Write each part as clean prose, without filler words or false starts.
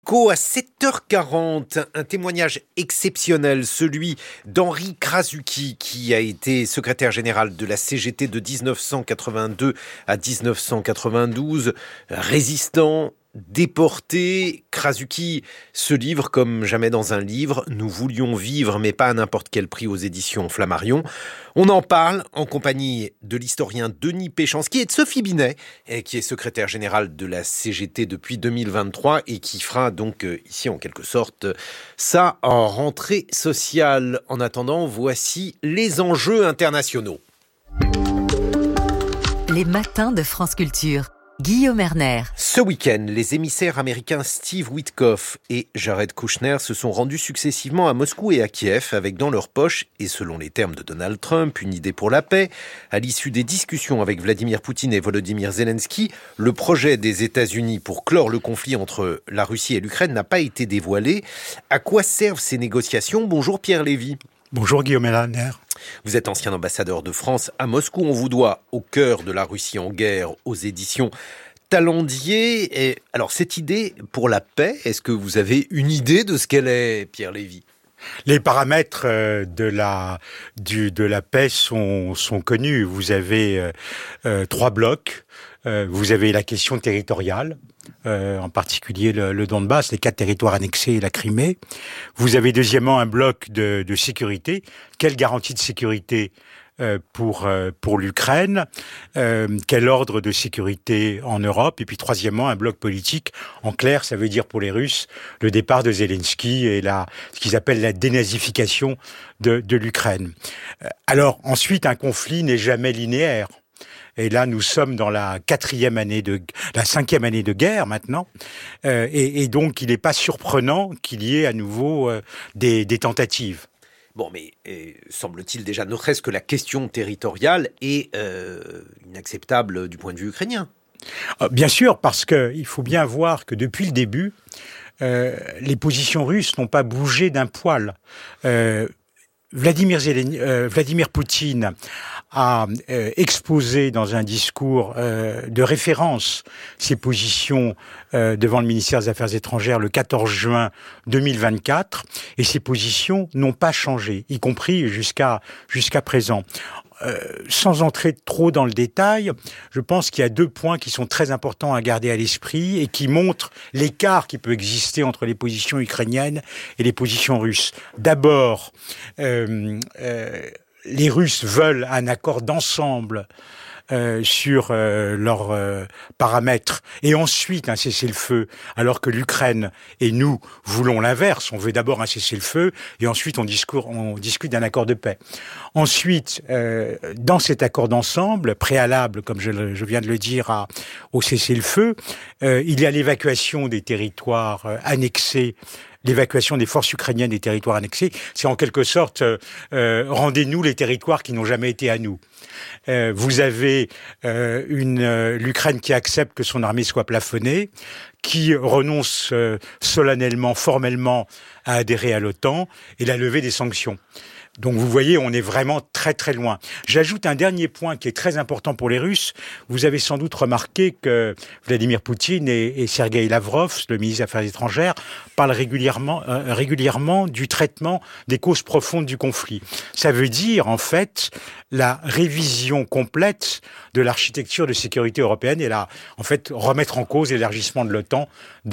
Écho à 7h40, un témoignage exceptionnel, celui d'Henri Krasuki, qui a été secrétaire général de la CGT de 1982 à 1992, résistant, déporté. Krasuki se livre comme jamais dans un livre. Nous voulions vivre, mais pas à n'importe quel prix, aux éditions Flammarion. On en parle en compagnie de l'historien Denis Péchanski et de Sophie Binet, qui est secrétaire générale de la CGT depuis 2023 et qui fera donc ici en quelque sorte sa rentrée sociale. En attendant, voici les enjeux internationaux. Les matins de France Culture. Guillaume Erner. Ce week-end, les émissaires américains Steve Witkoff et Jared Kushner se sont rendus successivement à Moscou et à Kiev avec dans leur poche, et selon les termes de Donald Trump, une idée pour la paix. À l'issue des discussions avec Vladimir Poutine et Volodymyr Zelensky, le projet des États-Unis pour clore le conflit entre la Russie et l'Ukraine n'a pas été dévoilé. À quoi servent ces négociations ? Bonjour Pierre Lévy. Bonjour Guillaume Erner. Vous êtes ancien ambassadeur de France à Moscou. On vous doit Au cœur de la Russie en guerre aux éditions Talendier. Et alors cette idée pour la paix, est-ce que vous avez une idée de ce qu'elle est, Pierre Lévy ? Les paramètres de la paix sont connus. Vous avez trois blocs. Vous avez la question territoriale, en particulier le Donbass, les 4 territoires annexés et la Crimée. Vous avez deuxièmement un bloc de sécurité. Quelle garantie de sécurité pour l'Ukraine, quel ordre de sécurité en Europe, et puis troisièmement un bloc politique. En clair, ça veut dire pour les Russes le départ de Zelensky et ce qu'ils appellent la dénazification de l'Ukraine. Alors ensuite, un conflit n'est jamais linéaire. Et là, nous sommes dans la 5e année de guerre maintenant, et donc il n'est pas surprenant qu'il y ait à nouveau des tentatives. Bon, mais semble-t-il déjà, ne serait-ce que la question territoriale est inacceptable du point de vue ukrainien. Bien sûr, parce qu'il faut bien voir que depuis le début, les positions russes n'ont pas bougé d'un poil. Vladimir Poutine a exposé dans un discours de référence ses positions devant le ministère des Affaires étrangères le 14 juin 2024, et ces positions n'ont pas changé, y compris jusqu'à présent. Sans entrer trop dans le détail, je pense qu'il y a 2 points qui sont très importants à garder à l'esprit et qui montrent l'écart qui peut exister entre les positions ukrainiennes et les positions russes. D'abord, les Russes veulent un accord d'ensemble sur leurs paramètres, et ensuite un cessez-le-feu, alors que l'Ukraine et nous voulons l'inverse. On veut d'abord un cessez-le-feu, et ensuite on discute d'un accord de paix. Ensuite, dans cet accord d'ensemble, préalable, comme je viens de le dire, au cessez-le-feu, il y a l'évacuation des territoires annexés, l'évacuation des forces ukrainiennes des territoires annexés. C'est en quelque sorte rendez-nous les territoires qui n'ont jamais été à nous. Vous avez l'Ukraine qui accepte que son armée soit plafonnée, qui renonce solennellement, formellement à adhérer à l'OTAN, et la levée des sanctions. Donc vous voyez, on est vraiment très très loin. J'ajoute un dernier point qui est très important pour les Russes. Vous avez sans doute remarqué que Vladimir Poutine et Sergueï Lavrov, le ministre des Affaires étrangères, parlent régulièrement du traitement des causes profondes du conflit. Ça veut dire en fait la révision complète de l'architecture de sécurité européenne, et là, en fait, remettre en cause l'élargissement de l'OTAN de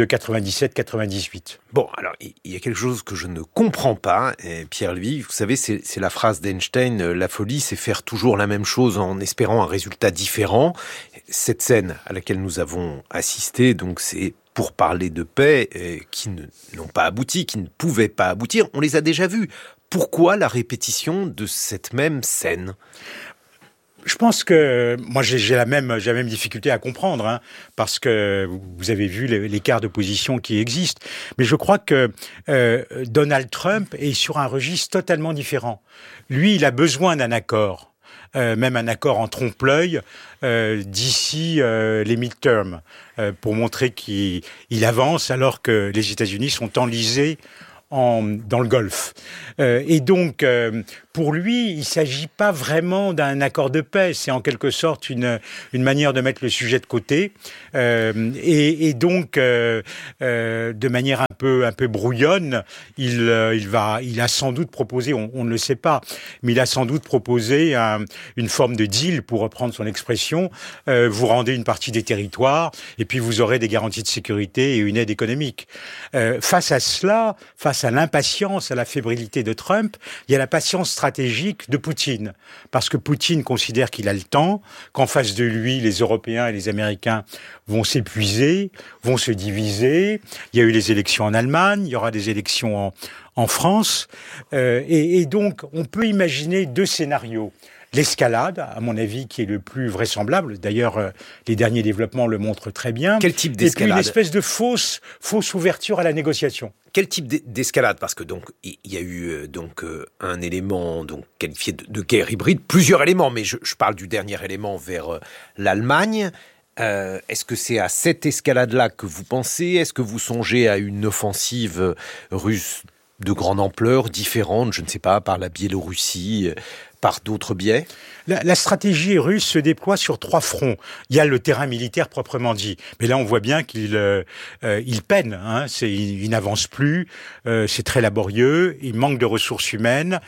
97-98. Bon, alors, il y a quelque chose que je ne comprends pas, Pierre Lévy. Vous savez, c'est la phrase d'Einstein, la folie, c'est faire toujours la même chose en espérant un résultat différent. Cette scène à laquelle nous avons assisté, donc c'est pour parler de paix, qui n'ont pas abouti, qui ne pouvaient pas aboutir. On les a déjà vus. Pourquoi la répétition de cette même scène ? Je pense que moi j'ai la même difficulté à comprendre, parce que vous avez vu l'écart de position qui existe. Mais je crois que Donald Trump est sur un registre totalement différent. Lui, il a besoin d'un accord, même un accord en trompe-l'œil d'ici les midterms, pour montrer qu'il avance, alors que les États-Unis sont enlisés dans le Golfe. Et donc, pour lui, il ne s'agit pas vraiment d'un accord de paix, c'est en quelque sorte une manière de mettre le sujet de côté, et donc, de manière un peu brouillonne, il a sans doute proposé, on ne le sait pas, mais il a sans doute proposé une forme de deal, pour reprendre son expression. Vous rendez une partie des territoires et puis vous aurez des garanties de sécurité et une aide économique. Face à cela, face à l'impatience, à la fébrilité de Trump, il y a la patience stratégique de Poutine. Parce que Poutine considère qu'il a le temps, qu'en face de lui, les Européens et les Américains vont s'épuiser, vont se diviser. Il y a eu les élections en Allemagne, il y aura des élections en France. Et donc, on peut imaginer deux scénarios. L'escalade, à mon avis, qui est le plus vraisemblable. D'ailleurs, les derniers développements le montrent très bien. Quel type d'escalade ? Et puis une espèce de fausse ouverture à la négociation. Quel type d'escalade ? Parce que donc il y a eu un élément donc qualifié de guerre hybride, plusieurs éléments, mais je parle du dernier élément vers l'Allemagne. Est-ce que c'est à cette escalade-là que vous pensez ? Est-ce que vous songez à une offensive russe de grande ampleur, différente, je ne sais pas, par la Biélorussie, par d'autres biais ? La stratégie russe se déploie sur 3 fronts. Il y a le terrain militaire proprement dit, mais là on voit bien qu'il peine. Il n'avance plus, c'est très laborieux, il manque de ressources humaines.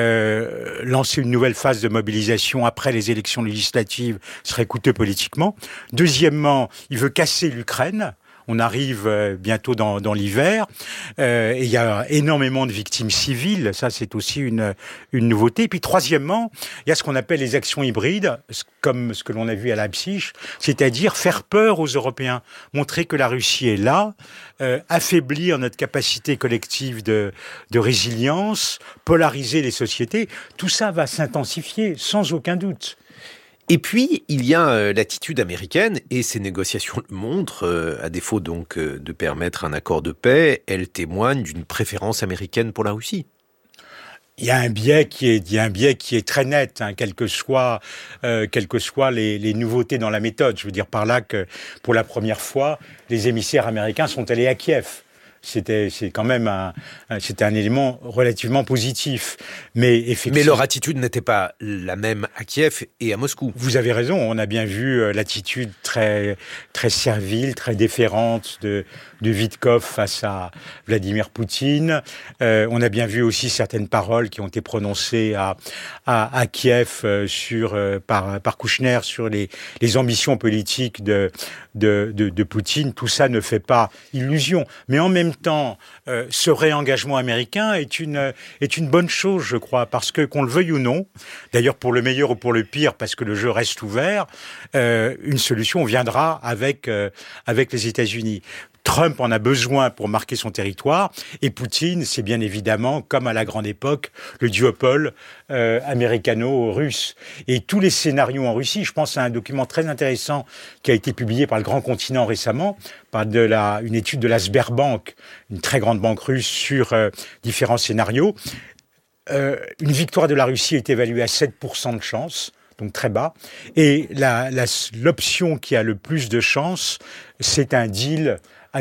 Lancer une nouvelle phase de mobilisation après les élections législatives serait coûteux politiquement. Deuxièmement, il veut casser l'Ukraine. On arrive bientôt dans l'hiver, et il y a énormément de victimes civiles, ça c'est aussi une nouveauté. Et puis troisièmement, il y a ce qu'on appelle les actions hybrides, comme ce que l'on a vu à Leipzig, c'est-à-dire faire peur aux Européens, montrer que la Russie est là, affaiblir notre capacité collective de résilience, polariser les sociétés. Tout ça va s'intensifier, sans aucun doute. Et puis, il y a l'attitude américaine, et ces négociations le montrent, à défaut donc de permettre un accord de paix, elles témoignent d'une préférence américaine pour la Russie. Il y a un biais qui est très net, quelles que soient les nouveautés dans la méthode. Je veux dire par là que, pour la première fois, les émissaires américains sont allés à Kiev. C'est quand même c'était un élément relativement positif. Mais effectivement. Mais leur attitude n'était pas la même à Kiev et à Moscou. Vous avez raison. On a bien vu l'attitude très, très servile, très déférente de Witkoff face à Vladimir Poutine. On a bien vu aussi certaines paroles qui ont été prononcées à Kiev par Kouchner sur les ambitions politiques de Poutine. Tout ça ne fait pas illusion. Mais en même temps, ce réengagement américain est une bonne chose, je crois, parce que, qu'on le veuille ou non, d'ailleurs pour le meilleur ou pour le pire, parce que le jeu reste ouvert, une solution viendra avec les États-Unis. Trump en a besoin pour marquer son territoire, et Poutine, c'est bien évidemment, comme à la grande époque, le duopole américano-russe. Et tous les scénarios en Russie, je pense à un document très intéressant qui a été publié par Le Grand Continent récemment, par une étude de la Sberbank, une très grande banque russe, sur différents scénarios. Une victoire de la Russie est évaluée à 7% de chance, donc très bas. Et l'option qui a le plus de chance, c'est un deal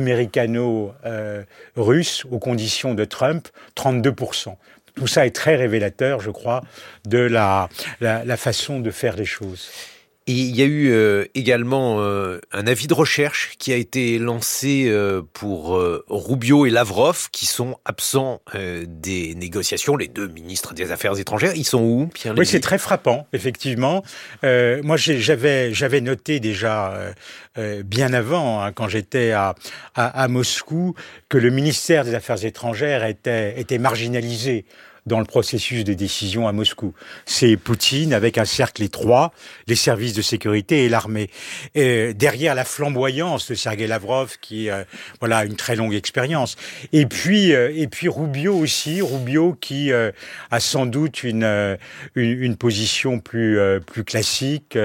américano-russe aux conditions de Trump, 32%. Tout ça est très révélateur, je crois, de la façon de faire les choses. Et il y a eu également un avis de recherche qui a été lancé pour Rubio et Lavrov, qui sont absents des négociations, les deux ministres des Affaires étrangères. Ils sont où, Pierre Lévy ? Oui, c'est très frappant, effectivement. Moi, j'avais noté déjà bien avant, quand j'étais à Moscou, que le ministère des Affaires étrangères était marginalisé dans le processus de décision à Moscou. C'est Poutine avec un cercle étroit, les services de sécurité et l'armée. Derrière la flamboyance de Sergei Lavrov, qui a une très longue expérience. Et puis Rubio aussi, qui a sans doute une position plus classique,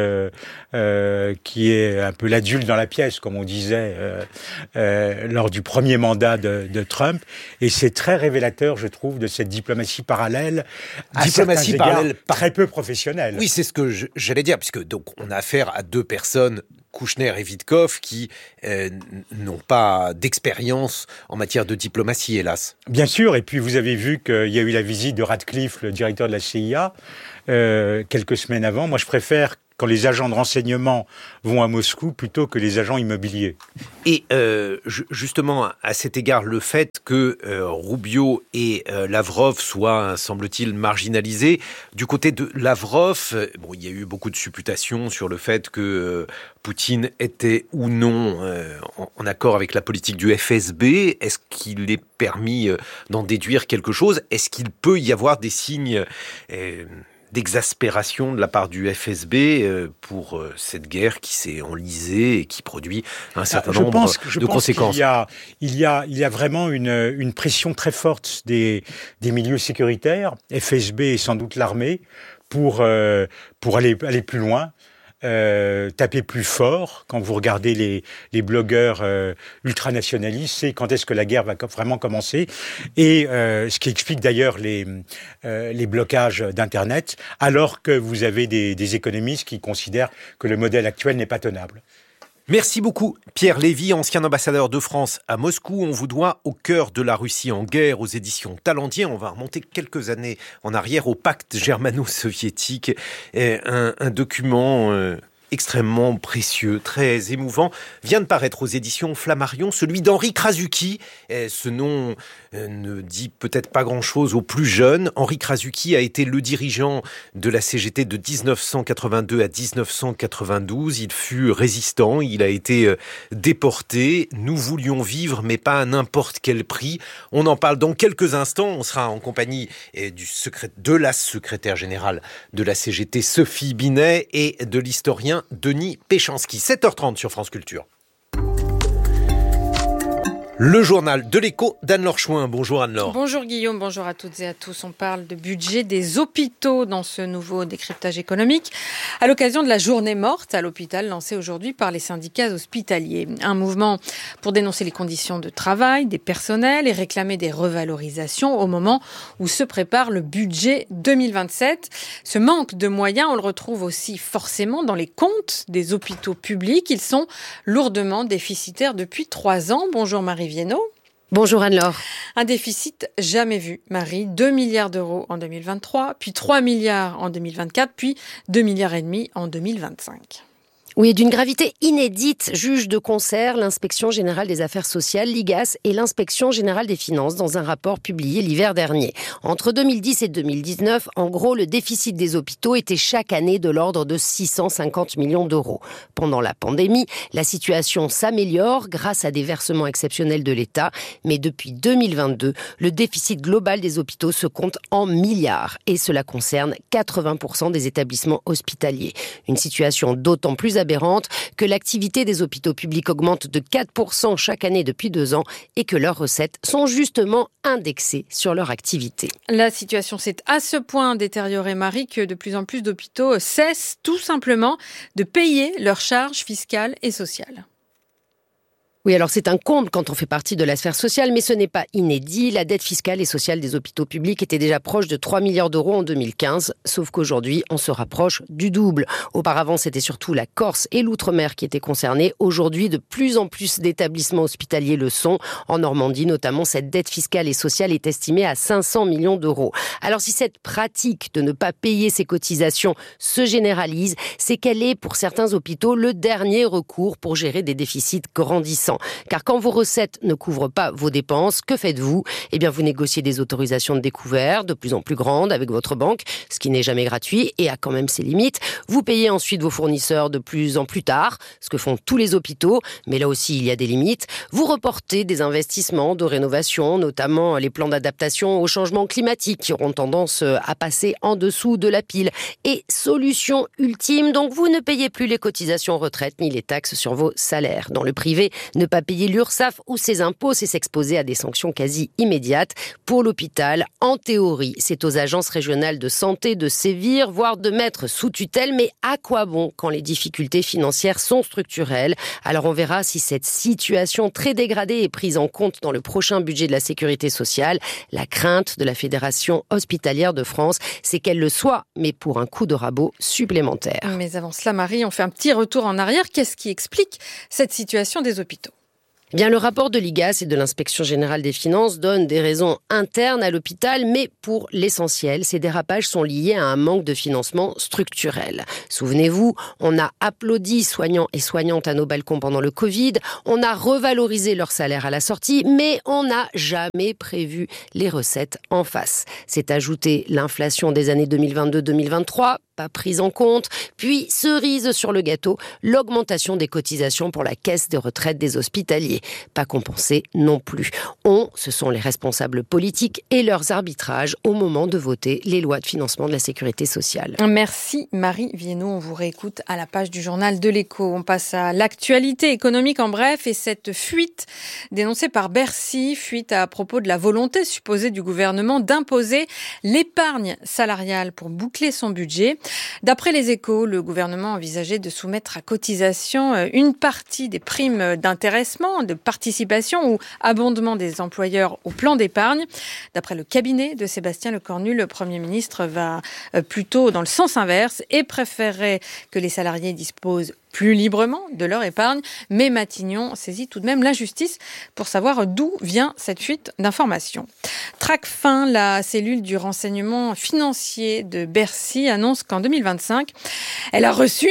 qui est un peu l'adulte dans la pièce, comme on disait lors du premier mandat de Trump. Et c'est très révélateur, je trouve, de cette diplomatie parallèle, diplomatie parallèle très peu professionnelle. Oui, c'est ce que j'allais dire, puisque donc on a affaire à deux personnes, Kouchner et Witkoff, qui n'ont pas d'expérience en matière de diplomatie, hélas. Bien sûr, et puis vous avez vu qu'il y a eu la visite de Radcliffe, le directeur de la CIA, quelques semaines avant. Moi, je préfère quand les agents de renseignement vont à Moscou plutôt que les agents immobiliers. Et justement, à cet égard, le fait que Rubio et Lavrov soient, semble-t-il, marginalisés, du côté de Lavrov, il y a eu beaucoup de supputations sur le fait que Poutine était ou non en accord avec la politique du FSB. Est-ce qu'il est permis d'en déduire quelque chose ? Est-ce qu'il peut y avoir des signes d'exaspération de la part du FSB pour cette guerre qui s'est enlisée et qui produit un certain nombre de conséquences? Il y a vraiment une pression très forte des milieux sécuritaires, FSB et sans doute l'armée, pour aller plus loin. Taper plus fort. Quand vous regardez les blogueurs ultranationalistes, c'est quand est-ce que la guerre va vraiment commencer. Et ce qui explique d'ailleurs les blocages d'Internet, alors que vous avez des économistes qui considèrent que le modèle actuel n'est pas tenable. Merci beaucoup, Pierre Lévy, ancien ambassadeur de France à Moscou. On vous doit Au cœur de la Russie en guerre aux éditions Talendier. On va remonter quelques années en arrière au pacte germano-soviétique. Un document extrêmement précieux, très émouvant, vient de paraître aux éditions Flammarion, celui d'Henri Krasuki. Ce nom ne dit peut-être pas grand-chose aux plus jeunes. Henri Krasuki a été le dirigeant de la CGT de 1982 à 1992. Il fut résistant, il a été déporté. Nous voulions vivre, mais pas à n'importe quel prix. On en parle dans quelques instants. On sera en compagnie de la secrétaire générale de la CGT, Sophie Binet, et de l'historien Denis Péchanski. 7h30 sur France Culture. Le journal de l'Écho d'Anne-Laure Chouin. Bonjour Anne-Laure. Bonjour Guillaume, bonjour à toutes et à tous. On parle de budget des hôpitaux dans ce nouveau décryptage économique à l'occasion de la journée morte à l'hôpital lancée aujourd'hui par les syndicats hospitaliers. Un mouvement pour dénoncer les conditions de travail des personnels et réclamer des revalorisations au moment où se prépare le budget 2027. Ce manque de moyens, on le retrouve aussi forcément dans les comptes des hôpitaux publics. Ils sont lourdement déficitaires depuis 3 ans. Bonjour Marie Viennot. Bonjour Anne-Laure. Un déficit jamais vu, Marie. 2 milliards d'euros en 2023, puis 3 milliards en 2024, puis 2,5 milliards en 2025. Oui, d'une gravité inédite, juge de concert l'Inspection générale des affaires sociales, l'IGAS, et l'Inspection générale des finances dans un rapport publié l'hiver dernier. Entre 2010 et 2019, en gros, le déficit des hôpitaux était chaque année de l'ordre de 650 millions d'euros. Pendant la pandémie, la situation s'améliore grâce à des versements exceptionnels de l'État, mais depuis 2022, le déficit global des hôpitaux se compte en milliards, et cela concerne 80% des établissements hospitaliers. Une situation d'autant plus aberrante que l'activité des hôpitaux publics augmente de 4% chaque année depuis 2 ans et que leurs recettes sont justement indexées sur leur activité. La situation s'est à ce point détériorée, Marie, que de plus en plus d'hôpitaux cessent tout simplement de payer leurs charges fiscales et sociales. Oui, alors c'est un comble quand on fait partie de la sphère sociale, mais ce n'est pas inédit. La dette fiscale et sociale des hôpitaux publics était déjà proche de 3 milliards d'euros en 2015, sauf qu'aujourd'hui, on se rapproche du double. Auparavant, c'était surtout la Corse et l'Outre-mer qui étaient concernés. Aujourd'hui, de plus en plus d'établissements hospitaliers le sont. En Normandie, notamment, cette dette fiscale et sociale est estimée à 500 millions d'euros. Alors, si cette pratique de ne pas payer ses cotisations se généralise, c'est qu'elle est, pour certains hôpitaux, le dernier recours pour gérer des déficits grandissants. Car quand vos recettes ne couvrent pas vos dépenses, que faites-vous ? Eh bien, vous négociez des autorisations de découvert de plus en plus grandes avec votre banque, ce qui n'est jamais gratuit et a quand même ses limites. Vous payez ensuite vos fournisseurs de plus en plus tard, ce que font tous les hôpitaux, mais là aussi il y a des limites. Vous reportez des investissements de rénovation, notamment les plans d'adaptation au changement climatique qui auront tendance à passer en dessous de la pile. Et solution ultime, donc vous ne payez plus les cotisations retraite ni les taxes sur vos salaires. Dans le privé, ne pas payer l'URSSAF ou ses impôts, c'est s'exposer à des sanctions quasi immédiates. Pour l'hôpital, en théorie, c'est aux agences régionales de santé de sévir, voire de mettre sous tutelle. Mais à quoi bon quand les difficultés financières sont structurelles ? Alors on verra si cette situation très dégradée est prise en compte dans le prochain budget de la sécurité sociale. La crainte de la Fédération hospitalière de France, c'est qu'elle le soit, mais pour un coup de rabot supplémentaire. Mais avant cela, Marie, on fait un petit retour en arrière. Qu'est-ce qui explique cette situation des hôpitaux ? Eh bien, le rapport de l'IGAS et de l'Inspection générale des finances donne des raisons internes à l'hôpital, mais pour l'essentiel, ces dérapages sont liés à un manque de financement structurel. Souvenez-vous, on a applaudi soignants et soignantes à nos balcons pendant le Covid, on a revalorisé leur salaire à la sortie, mais on n'a jamais prévu les recettes en face. C'est ajouter l'inflation des années 2022-2023, pas prise en compte, puis cerise sur le gâteau, l'augmentation des cotisations pour la caisse de retraite des hospitaliers, pas compensée non plus. Ce sont les responsables politiques et leurs arbitrages au moment de voter les lois de financement de la sécurité sociale. Merci Marie Viennot, on vous réécoute à la page du journal de l'Écho. On passe à l'actualité économique en bref et cette fuite dénoncée par Bercy, fuite à propos de la volonté supposée du gouvernement d'imposer l'épargne salariale pour boucler son budget. D'après les Échos, le gouvernement envisageait de soumettre à cotisation une partie des primes d'intéressement, de participation ou abondement des employeurs au plan d'épargne. D'après le cabinet de Sébastien Lecornu, le Premier ministre va plutôt dans le sens inverse et préférerait que les salariés disposent plus librement de leur épargne. Mais Matignon saisit tout de même la justice pour savoir d'où vient cette fuite d'informations. Tracfin, la cellule du renseignement financier de Bercy, annonce qu'en 2025, elle a reçu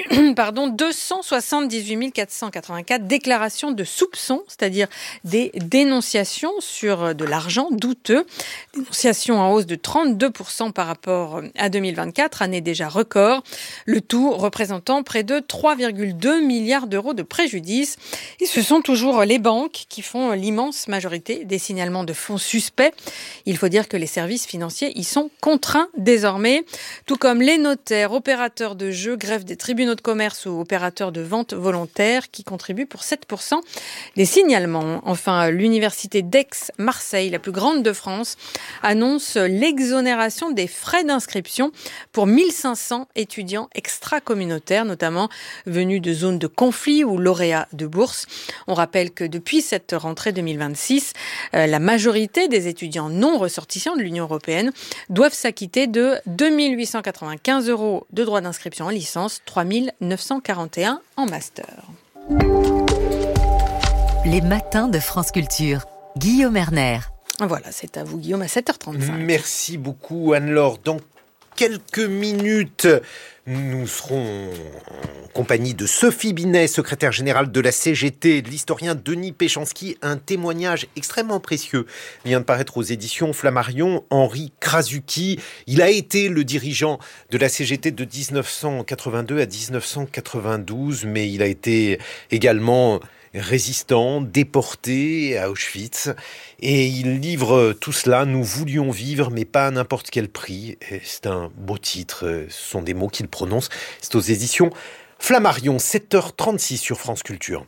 278 484 déclarations de soupçons, c'est-à-dire des dénonciations sur de l'argent douteux. Dénonciations en hausse de 32% par rapport à 2024, année déjà record. Le tout représentant près de 3,2 milliards d'euros de préjudice. Et ce sont toujours les banques qui font l'immense majorité des signalements de fonds suspects. Il faut dire que les services financiers y sont contraints désormais, tout comme les notaires, opérateurs de jeux, greffes des tribunaux de commerce ou opérateurs de vente volontaire qui contribuent pour 7% des signalements. Enfin, l'université d'Aix-Marseille, la plus grande de France, annonce l'exonération des frais d'inscription pour 1500 étudiants extra-communautaires, notamment venus de zones de conflit ou lauréats de bourse. On rappelle que depuis cette rentrée 2026, la majorité des étudiants non ressortissants de l'Union européenne doivent s'acquitter de 2 895 € de droits d'inscription en licence, 3 941 en master. Les matins de France Culture. Guillaume Erner. Voilà, c'est à vous Guillaume, à 7h35. Merci beaucoup Anne-Laure. Dans quelques minutes, nous serons en compagnie de Sophie Binet, secrétaire générale de la CGT, de l'historien Denis Péchanski. Un témoignage extrêmement précieux vient de paraître aux éditions Flammarion. Henri Krasuki, il a été le dirigeant de la CGT de 1982 à 1992, mais il a été également résistant, déporté à Auschwitz. Et il livre tout cela. Nous voulions vivre, mais pas à n'importe quel prix. Et c'est un beau titre. Ce sont des mots qu'il prononce. C'est aux éditions Flammarion, 7h36 sur France Culture.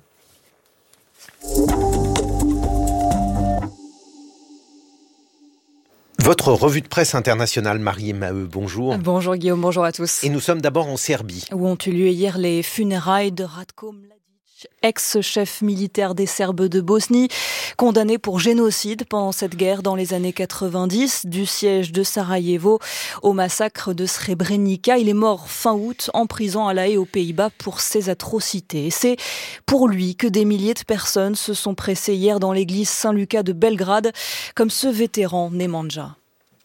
Votre revue de presse internationale, Marie Maheu, bonjour. Bonjour Guillaume, bonjour à tous. Et nous sommes d'abord en Serbie. Où ont eu lieu hier les funérailles de Ratko Mladić, ex-chef militaire des Serbes de Bosnie, condamné pour génocide pendant cette guerre dans les années 90, du siège de Sarajevo au massacre de Srebrenica. Il est mort fin août en prison à La Haye aux Pays-Bas pour ses atrocités. Et c'est pour lui que des milliers de personnes se sont pressées hier dans l'église Saint-Lucas de Belgrade, comme ce vétéran Nemanja.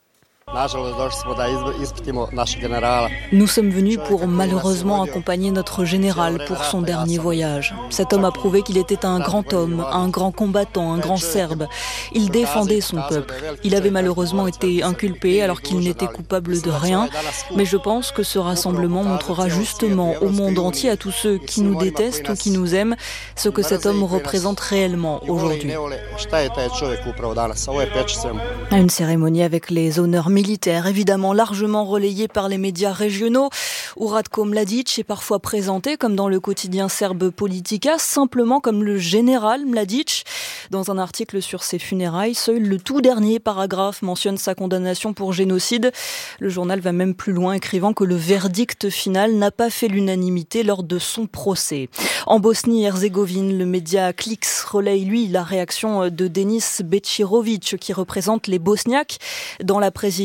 Nous sommes venus pour malheureusement accompagner notre général pour son dernier voyage. Cet homme a prouvé qu'il était un grand homme, un grand combattant, un grand Serbe. Il défendait son peuple. Il avait malheureusement été inculpé alors qu'il n'était coupable de rien. Mais je pense que ce rassemblement montrera justement au monde entier, à tous ceux qui nous détestent ou qui nous aiment, ce que cet homme représente réellement aujourd'hui. À une cérémonie avec les honneurs militaire, évidemment largement relayé par les médias régionaux, où Ratko Mladić est parfois présenté, comme dans le quotidien serbe Politika, simplement comme le général Mladić. Dans un article sur ses funérailles, seul le tout dernier paragraphe mentionne sa condamnation pour génocide. Le journal va même plus loin, écrivant que le verdict final n'a pas fait l'unanimité lors de son procès. En Bosnie-Herzégovine, le média Klix relaye, lui, la réaction de Denis Bećirović, qui représente les Bosniaques dans la présidence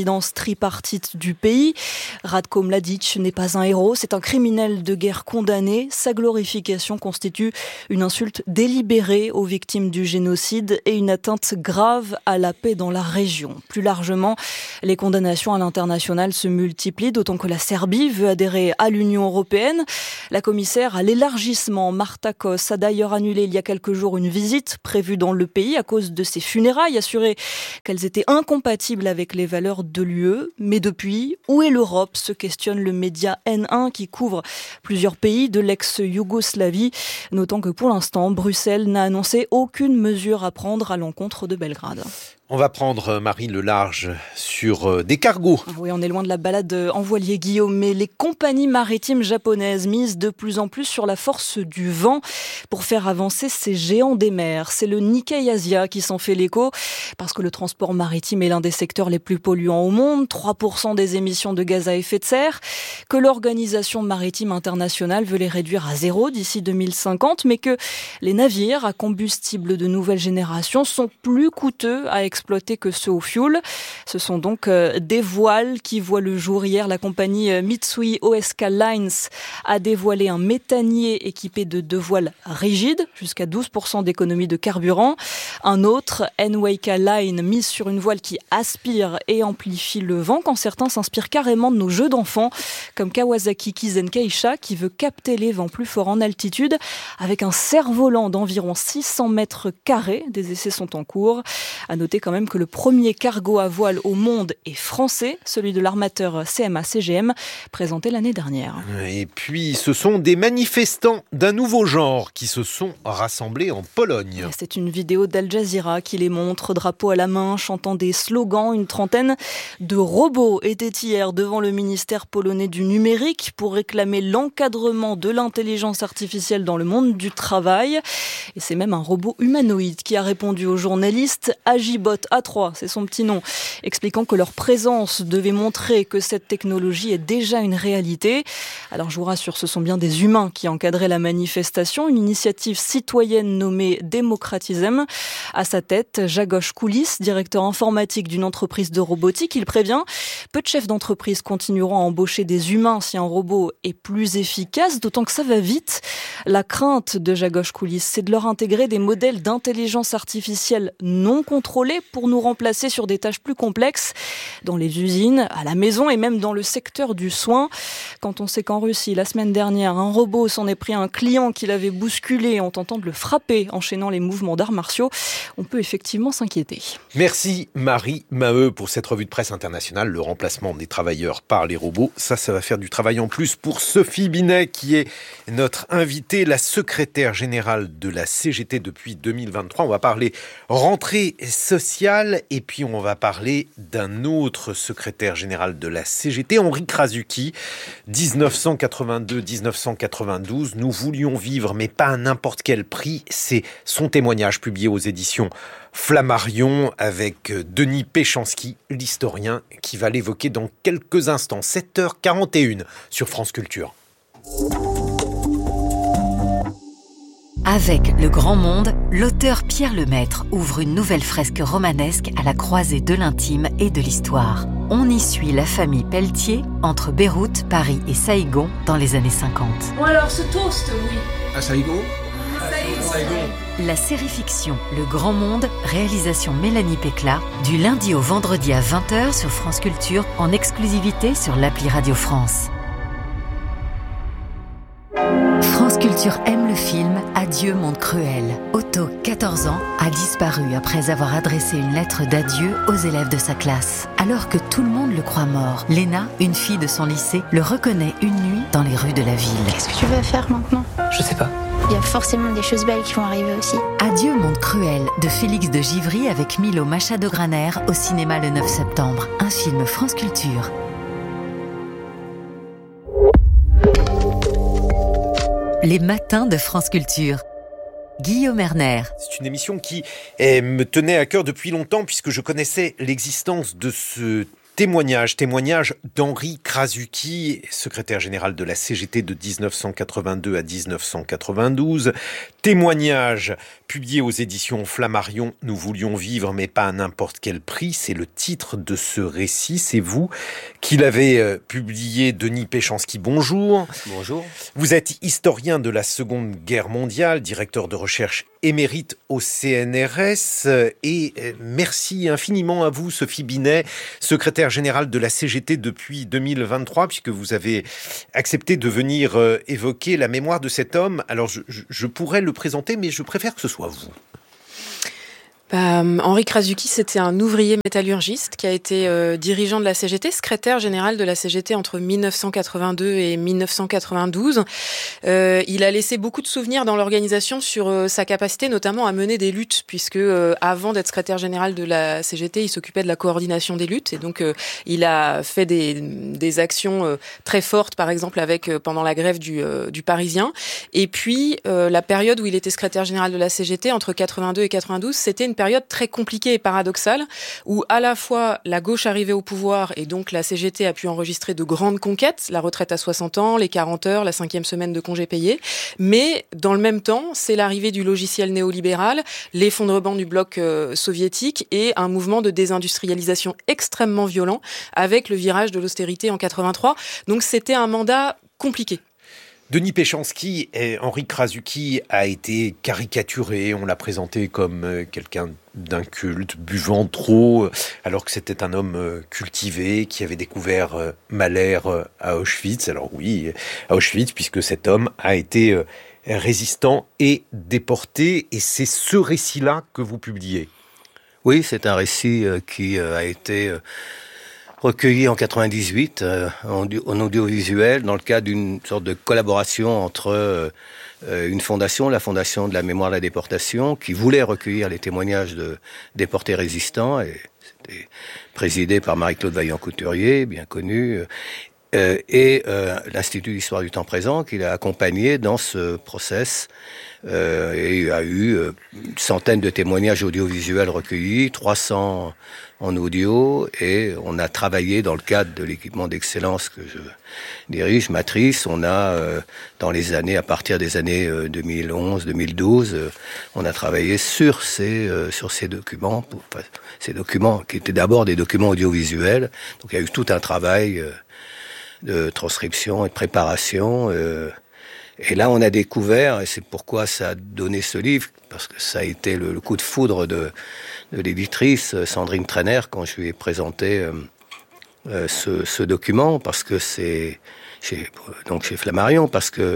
présidence tripartite du pays. Ratko Mladic n'est pas un héros, c'est un criminel de guerre condamné. Sa glorification constitue une insulte délibérée aux victimes du génocide et une atteinte grave à la paix dans la région. Plus largement, les condamnations à l'international se multiplient, d'autant que la Serbie veut adhérer à l'Union européenne. La commissaire à l'élargissement, Marta Kos, a d'ailleurs annulé il y a quelques jours une visite prévue dans le pays à cause de ses funérailles, assuré qu'elles étaient incompatibles avec les valeurs de l'UE. Mais depuis, où est l'Europe, se questionne le média N1 qui couvre plusieurs pays de l'ex-Yougoslavie, notant que pour l'instant, Bruxelles n'a annoncé aucune mesure à prendre à l'encontre de Belgrade. On va prendre, Marie, le large sur des cargos. Oui, on est loin de la balade en voilier, Guillaume, mais les compagnies maritimes japonaises misent de plus en plus sur la force du vent pour faire avancer ces géants des mers. C'est le Nikkei Asia qui s'en fait l'écho, parce que le transport maritime est l'un des secteurs les plus polluants au monde, 3% des émissions de gaz à effet de serre, que l'Organisation maritime internationale veut les réduire à 0 d'ici 2050, mais que les navires à combustible de nouvelle génération sont plus coûteux à exploiter que ceux au fioul. Ce sont donc des voiles qui voient le jour. Hier, la compagnie Mitsui O.S.K. Lines a dévoilé un méthanier équipé de 2 voiles rigides, jusqu'à 12% d'économie de carburant. Un autre, NYK Line, mise sur une voile qui aspire et amplifie le vent, quand certains s'inspirent carrément de nos jeux d'enfants, comme Kawasaki Kizenkeisha, qui veut capter les vents plus forts en altitude, avec un cerf-volant d'environ 600 mètres carrés. Des essais sont en cours. À noter quand même que le premier cargo à voile au monde est français, celui de l'armateur CMA-CGM, présenté l'année dernière. Et puis, ce sont des manifestants d'un nouveau genre qui se sont rassemblés en Pologne. C'est une vidéo d'Al Jazeera qui les montre, drapeau à la main, chantant des slogans. Une trentaine de robots étaient hier devant le ministère polonais du numérique pour réclamer l'encadrement de l'intelligence artificielle dans le monde du travail. Et c'est même un robot humanoïde qui a répondu aux journalistes. Agibot A3, c'est son petit nom, expliquant que leur présence devait montrer que cette technologie est déjà une réalité. Alors je vous rassure, ce sont bien des humains qui encadraient la manifestation, une initiative citoyenne nommée Démocratism. À sa tête, Jagosz Kulis, directeur informatique d'une entreprise de robotique. Il prévient, peu de chefs d'entreprise continueront à embaucher des humains si un robot est plus efficace, d'autant que ça va vite. La crainte de Jagosz Kulis, c'est de leur intégrer des modèles d'intelligence artificielle non contrôlés pour nous remplacer sur des tâches plus complexes dans les usines, à la maison et même dans le secteur du soin. Quand on sait qu'en Russie, la semaine dernière, un robot s'en est pris à un client qui l'avait bousculé en tentant de le frapper, enchaînant les mouvements d'arts martiaux, on peut effectivement s'inquiéter. Merci Marie Maheu pour cette revue de presse internationale. Le remplacement des travailleurs par les robots, ça va faire du travail en plus pour Sophie Binet qui est notre invitée, la secrétaire générale de la CGT depuis 2023. On va parler rentrée sociale et puis on va parler d'un autre secrétaire général de la CGT, Henri Krasuki. 1982-1992, nous voulions vivre, mais pas à n'importe quel prix. C'est son témoignage publié aux éditions Flammarion avec Denis Péchanski, l'historien, qui va l'évoquer dans quelques instants. 7h41 sur France Culture. Avec Le Grand Monde, l'auteur Pierre Lemaître ouvre une nouvelle fresque romanesque à la croisée de l'intime et de l'histoire. On y suit la famille Pelletier entre Beyrouth, Paris et Saïgon dans les années 50. Bon alors ce toast, oui. À Saïgon ? La série fiction Le Grand Monde, réalisation Mélanie Pécla, du lundi au vendredi à 20h sur France Culture, en exclusivité sur l'appli Radio France. France Culture aime le film Adieu monde cruel. Otto, 14 ans, a disparu après avoir adressé une lettre d'adieu aux élèves de sa classe. Alors que tout le monde le croit mort, Léna, une fille de son lycée, le reconnaît une nuit dans les rues de la ville. Qu'est-ce que tu vas faire maintenant ? Je sais pas. Il y a forcément des choses belles qui vont arriver aussi. Adieu monde cruel de Félix de Givry avec Milo Machado-Graner au cinéma le 9 septembre. Un film France Culture. Les matins de France Culture. Guillaume Erner. C'est une émission qui me tenait à cœur depuis longtemps puisque je connaissais l'existence de ce Témoignage d'Henri Krasuki, secrétaire général de la CGT de 1982 à 1992. Témoignage publié aux éditions Flammarion. Nous voulions vivre, mais pas à n'importe quel prix. C'est le titre de ce récit. C'est vous qui l'avez publié, Denis Péchanski. Bonjour. Bonjour. Vous êtes historien de la Seconde Guerre mondiale, directeur de recherche émérite au CNRS. Et merci infiniment à vous, Sophie Binet, secrétaire générale de la CGT depuis 2023, puisque vous avez accepté de venir évoquer la mémoire de cet homme. Alors, je pourrais le présenter, mais je préfère que ce soit vous. Henri Krasuki, c'était un ouvrier métallurgiste qui a été dirigeant de la CGT, secrétaire général de la CGT entre 1982 et 1992. Il a laissé beaucoup de souvenirs dans l'organisation sur sa capacité notamment à mener des luttes, puisque avant d'être secrétaire général de la CGT, il s'occupait de la coordination des luttes. Et donc, il a fait des actions très fortes, par exemple avec pendant la grève du Parisien. Et puis, la période où il était secrétaire général de la CGT, entre 82 et 92, c'était une période très compliquée et paradoxale, où à la fois la gauche arrivait au pouvoir et donc la CGT a pu enregistrer de grandes conquêtes, la retraite à 60 ans, les 40 heures, la 5e semaine de congés payés, mais dans le même temps, c'est l'arrivée du logiciel néolibéral, l'effondrement du bloc soviétique et un mouvement de désindustrialisation extrêmement violent avec le virage de l'austérité en 83. Donc c'était un mandat compliqué. Denis Péchanski, Henri Krasuki a été caricaturé, on l'a présenté comme quelqu'un d'inculte, buvant trop, alors que c'était un homme cultivé qui avait découvert Mahler à Auschwitz. Alors oui, à Auschwitz, puisque cet homme a été résistant et déporté, et c'est ce récit-là que vous publiez. Oui, c'est un récit qui a été recueilli en 98 en audiovisuel dans le cadre d'une sorte de collaboration entre une fondation, la Fondation de la mémoire de la déportation, qui voulait recueillir les témoignages de déportés résistants, et c'était présidé par Marie-Claude Vaillant-Couturier, bien connue, et l'Institut d'histoire du temps présent, qui l'a accompagné dans ce process. Et il y a eu une centaine de témoignages audiovisuels recueillis, 300 en audio, et on a travaillé dans le cadre de l'équipement d'excellence que je dirige, Matrice. On a, dans les années, à partir des années 2011-2012, on a travaillé sur ces documents, ces documents qui étaient d'abord des documents audiovisuels. Donc il y a eu tout un travail de transcription et de préparation. Et là, on a découvert, et c'est pourquoi ça a donné ce livre, parce que ça a été le coup de foudre de l'éditrice Sandrine Trainer quand je lui ai présenté ce document, parce que c'est chez Flammarion, parce que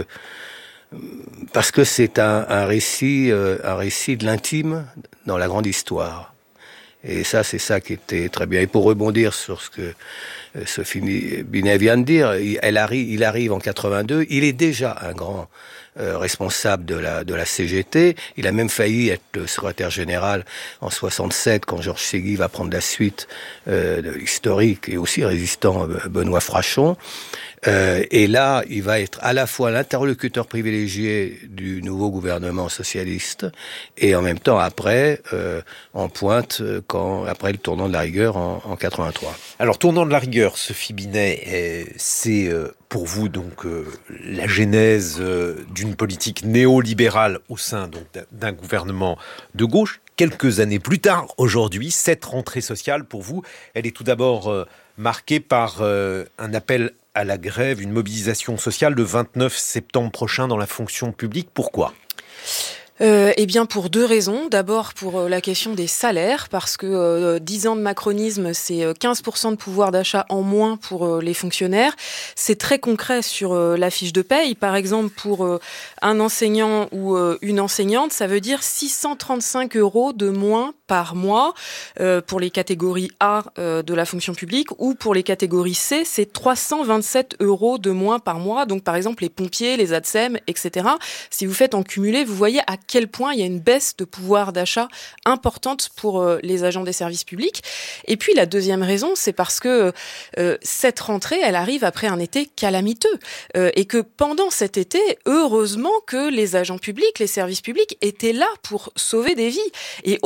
c'est un récit de l'intime dans la grande histoire. Et ça, c'est ça qui était très bien. Et pour rebondir sur ce que Sophie Binet vient de dire, il arrive en 82, il est déjà un grand responsable de la CGT. Il a même failli être le secrétaire général en 67 quand Georges Ségui va prendre la suite de l'historique et aussi résistant Benoît Frachon. Et là, il va être à la fois l'interlocuteur privilégié du nouveau gouvernement socialiste et en même temps après en pointe après le tournant de la rigueur en 83. Alors tournant de la rigueur, Sophie Binet, c'est pour vous donc la genèse d'une politique néolibérale au sein donc d'un gouvernement de gauche. Quelques années plus tard, aujourd'hui, cette rentrée sociale pour vous, elle est tout d'abord marquée par un appel à la grève, une mobilisation sociale le 29 septembre prochain dans la fonction publique. Pourquoi ? Eh bien, pour deux raisons. D'abord, pour la question des salaires, parce que 10 ans de macronisme, c'est 15% de pouvoir d'achat en moins pour les fonctionnaires. C'est très concret sur la fiche de paye. Par exemple, pour un enseignant ou une enseignante, ça veut dire 635 € de moins par mois pour les catégories A de la fonction publique, ou pour les catégories C, c'est 327 € de moins par mois. Donc, par exemple, les pompiers, les ATSEM, etc. Si vous faites en cumulé, vous voyez à quel point il y a une baisse de pouvoir d'achat importante pour les agents des services publics. Et puis la deuxième raison, c'est parce que cette rentrée, elle arrive après un été calamiteux. Et que pendant cet été, heureusement que les agents publics, les services publics étaient là pour sauver des vies. Et aujourd'hui,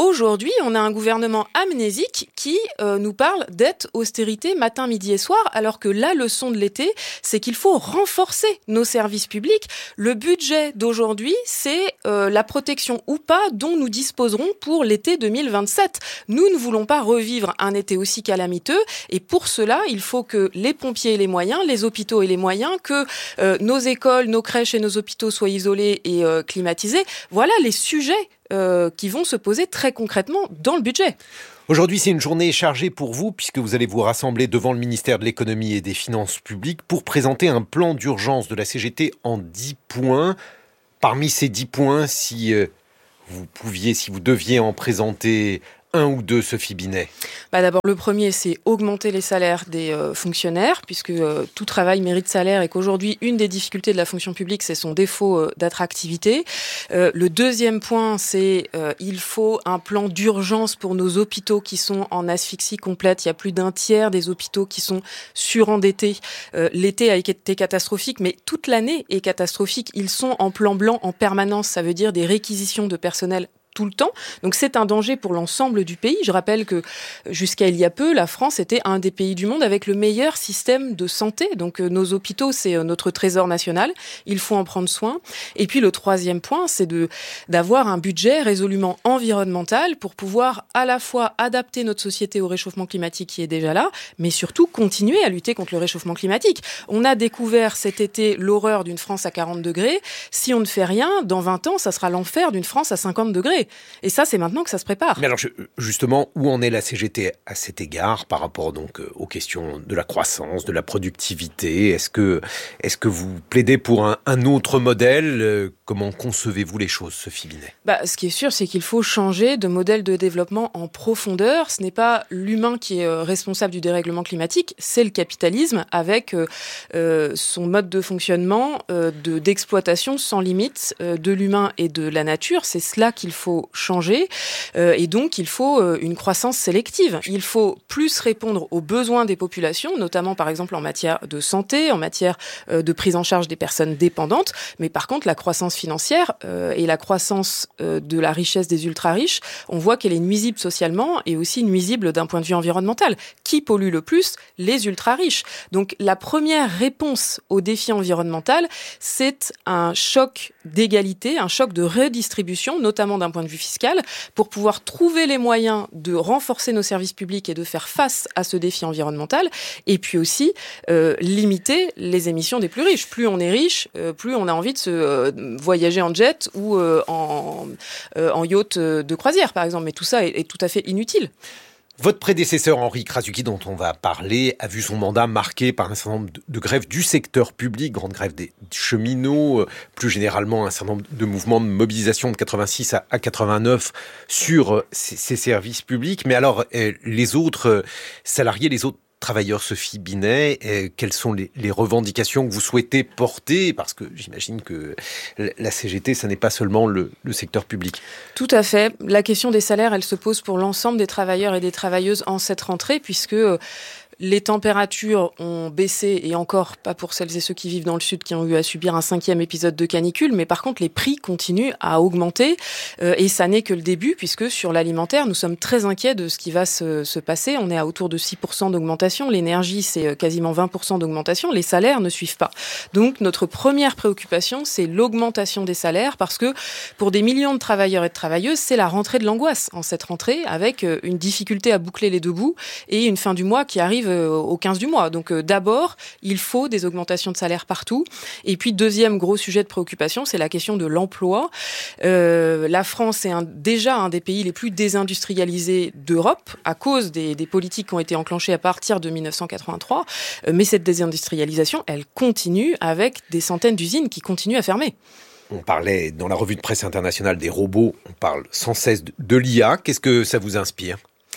aujourd'hui, on a un gouvernement amnésique qui nous parle dette, austérité, matin, midi et soir, alors que la leçon de l'été, c'est qu'il faut renforcer nos services publics. Le budget d'aujourd'hui, c'est la protection ou pas dont nous disposerons pour l'été 2027. Nous ne voulons pas revivre un été aussi calamiteux, et pour cela, il faut que les pompiers aient les moyens, les hôpitaux aient les moyens, que nos écoles, nos crèches et nos hôpitaux soient isolés et climatisés. Voilà les sujets qui vont se poser très concrètement dans le budget. Aujourd'hui, c'est une journée chargée pour vous puisque vous allez vous rassembler devant le ministère de l'économie et des finances publiques pour présenter un plan d'urgence de la CGT en 10 points. Parmi ces 10 points, si vous deviez en présenter un ou deux, Sophie Binet. D'abord, le premier, c'est augmenter les salaires des fonctionnaires, puisque tout travail mérite salaire et qu'aujourd'hui, une des difficultés de la fonction publique, c'est son défaut d'attractivité. Le deuxième point, c'est il faut un plan d'urgence pour nos hôpitaux qui sont en asphyxie complète. Il y a plus d'un tiers des hôpitaux qui sont surendettés. L'été a été catastrophique, mais toute l'année est catastrophique. Ils sont en plan blanc en permanence. Ça veut dire des réquisitions de personnel tout le temps. Donc c'est un danger pour l'ensemble du pays. Je rappelle que jusqu'à il y a peu, la France était un des pays du monde avec le meilleur système de santé. Donc nos hôpitaux, c'est notre trésor national. Il faut en prendre soin. Et puis le troisième point, c'est d'avoir un budget résolument environnemental pour pouvoir à la fois adapter notre société au réchauffement climatique qui est déjà là, mais surtout continuer à lutter contre le réchauffement climatique. On a découvert cet été l'horreur d'une France à 40 degrés. Si on ne fait rien, dans 20 ans, ça sera l'enfer d'une France à 50 degrés. Et ça, c'est maintenant que ça se prépare. Mais alors, justement, où en est la CGT à cet égard par rapport donc aux questions de la croissance, de la productivité ? Est-ce que vous plaidez pour un autre modèle ? Comment concevez-vous les choses, Sophie Binet ? Ce qui est sûr, c'est qu'il faut changer de modèle de développement en profondeur. Ce n'est pas l'humain qui est responsable du dérèglement climatique, c'est le capitalisme avec son mode de fonctionnement d'exploitation sans limite de l'humain et de la nature. C'est cela qu'il faut changer et donc il faut une croissance sélective. Il faut plus répondre aux besoins des populations, notamment par exemple en matière de santé, en matière de prise en charge des personnes dépendantes, mais par contre la croissance financière et la croissance de la richesse des ultra-riches, on voit qu'elle est nuisible socialement et aussi nuisible d'un point de vue environnemental. Qui pollue le plus ? Les ultra-riches. Donc la première réponse au défi environnemental, c'est un choc d'égalité, un choc de redistribution, notamment d'un point de vue fiscal, pour pouvoir trouver les moyens de renforcer nos services publics et de faire face à ce défi environnemental, et puis aussi limiter les émissions des plus riches. Plus on est riche, plus on a envie de se voyager en jet ou en yacht de croisière, par exemple. Mais tout ça est tout à fait inutile. Votre prédécesseur, Henri Krasuki, dont on va parler, a vu son mandat marqué par un certain nombre de grèves du secteur public, grande grève des cheminots, plus généralement un certain nombre de mouvements de mobilisation de 86 à 89 sur ces services publics. Mais alors, les autres salariés, les autres travailleurs, Sophie Binet, quelles sont les revendications que vous souhaitez porter ? Parce que j'imagine que la CGT, ça n'est pas seulement le secteur public. Tout à fait. La question des salaires, elle se pose pour l'ensemble des travailleurs et des travailleuses en cette rentrée, puisque les températures ont baissé, et encore pas pour celles et ceux qui vivent dans le sud qui ont eu à subir un 5e épisode de canicule, mais par contre les prix continuent à augmenter et ça n'est que le début, puisque sur l'alimentaire, nous sommes très inquiets de ce qui va se passer. On est à autour de 6% d'augmentation, l'énergie c'est quasiment 20% d'augmentation, les salaires ne suivent pas. Donc notre première préoccupation, c'est l'augmentation des salaires, parce que pour des millions de travailleurs et de travailleuses, c'est la rentrée de l'angoisse en cette rentrée, avec une difficulté à boucler les deux bouts et une fin du mois qui arrive au 15 du mois. Donc d'abord, il faut des augmentations de salaire partout. Et puis deuxième gros sujet de préoccupation, c'est la question de l'emploi. La France est déjà un des pays les plus désindustrialisés d'Europe à cause des politiques qui ont été enclenchées à partir de 1983. Mais cette désindustrialisation, elle continue avec des centaines d'usines qui continuent à fermer. On parlait dans la revue de presse internationale des robots, on parle sans cesse de l'IA. Qu'est-ce que ça vous inspire ?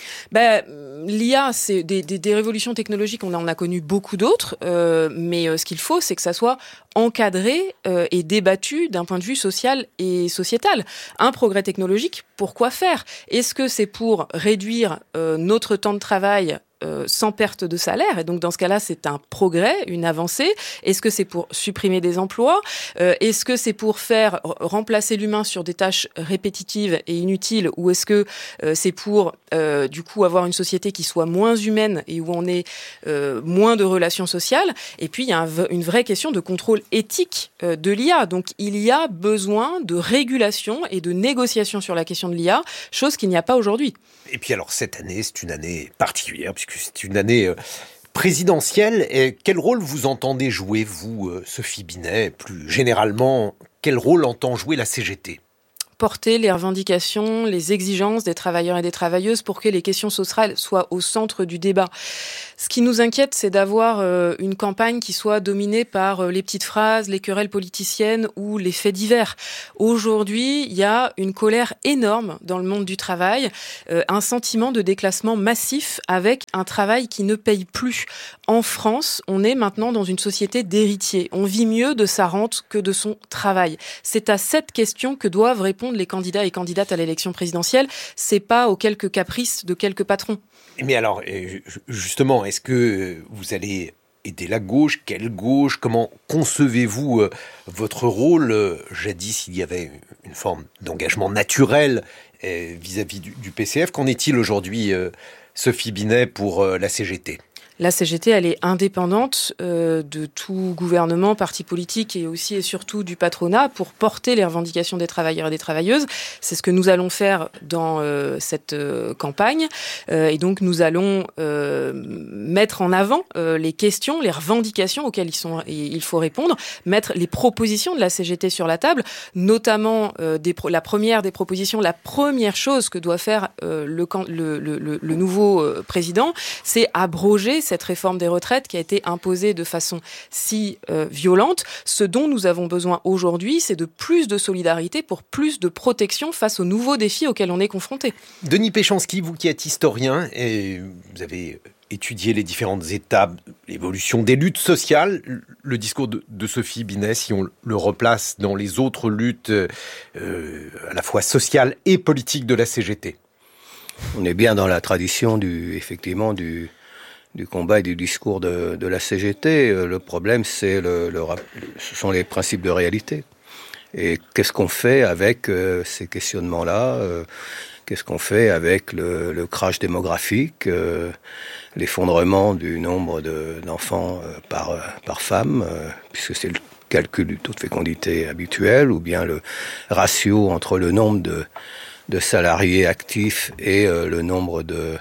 L'IA, c'est des révolutions technologiques, on en a connu beaucoup d'autres, mais ce qu'il faut, c'est que ça soit encadré et débattu d'un point de vue social et sociétal. Un progrès technologique, pourquoi faire ? Est-ce que c'est pour réduire notre temps de travail sans perte de salaire. Et donc, dans ce cas-là, c'est un progrès, une avancée. Est-ce que c'est pour supprimer des emplois ? Est-ce que c'est pour faire remplacer l'humain sur des tâches répétitives et inutiles ? Ou est-ce que c'est pour, du coup, avoir une société qui soit moins humaine et où on ait moins de relations sociales ? Et puis, il y a une vraie question de contrôle éthique de l'IA. Donc, il y a besoin de régulation et de négociation sur la question de l'IA, chose qu'il n'y a pas aujourd'hui. Et puis alors, cette année, c'est une année particulière, puisque c'est une année présidentielle. Et quel rôle vous entendez jouer, vous, Sophie Binet ? Plus généralement, quel rôle entend jouer la CGT ? Porter les revendications, les exigences des travailleurs et des travailleuses pour que les questions sociales soient au centre du débat. Ce qui nous inquiète, c'est d'avoir une campagne qui soit dominée par les petites phrases, les querelles politiciennes ou les faits divers. Aujourd'hui, il y a une colère énorme dans le monde du travail, un sentiment de déclassement massif avec un travail qui ne paye plus. En France, on est maintenant dans une société d'héritiers. On vit mieux de sa rente que de son travail. C'est à cette question que doivent répondre les candidats et candidates à l'élection présidentielle. C'est pas aux quelques caprices de quelques patrons. Mais alors, justement, est-ce que vous allez aider la gauche ? Quelle gauche ? Comment concevez-vous votre rôle ? Jadis, il y avait une forme d'engagement naturel vis-à-vis du PCF. Qu'en est-il aujourd'hui, Sophie Binet, pour la CGT ? La CGT, elle est indépendante de tout gouvernement, parti politique et aussi et surtout du patronat pour porter les revendications des travailleurs et des travailleuses. C'est ce que nous allons faire dans cette campagne. Et donc, nous allons mettre en avant les questions, les revendications auxquelles il faut répondre, mettre les propositions de la CGT sur la table, notamment la première des propositions, la première chose que doit faire le nouveau président, c'est abroger cette réforme des retraites qui a été imposée de façon si violente. Ce dont nous avons besoin aujourd'hui, c'est de plus de solidarité pour plus de protection face aux nouveaux défis auxquels on est confronté. Denis Péchanski, vous qui êtes historien, et vous avez étudié les différentes étapes, l'évolution des luttes sociales, le discours de Sophie Binet, si on le replace dans les autres luttes à la fois sociales et politiques de la CGT. On est bien dans la tradition du combat et du discours de la CGT. Le problème, ce sont les principes de réalité. Et qu'est-ce qu'on fait avec ces questionnements-là ? Qu'est-ce qu'on fait avec le crash démographique, l'effondrement du nombre d'enfants par femme, puisque c'est le calcul du taux de fécondité habituel, ou bien le ratio entre le nombre de salariés actifs et le nombre de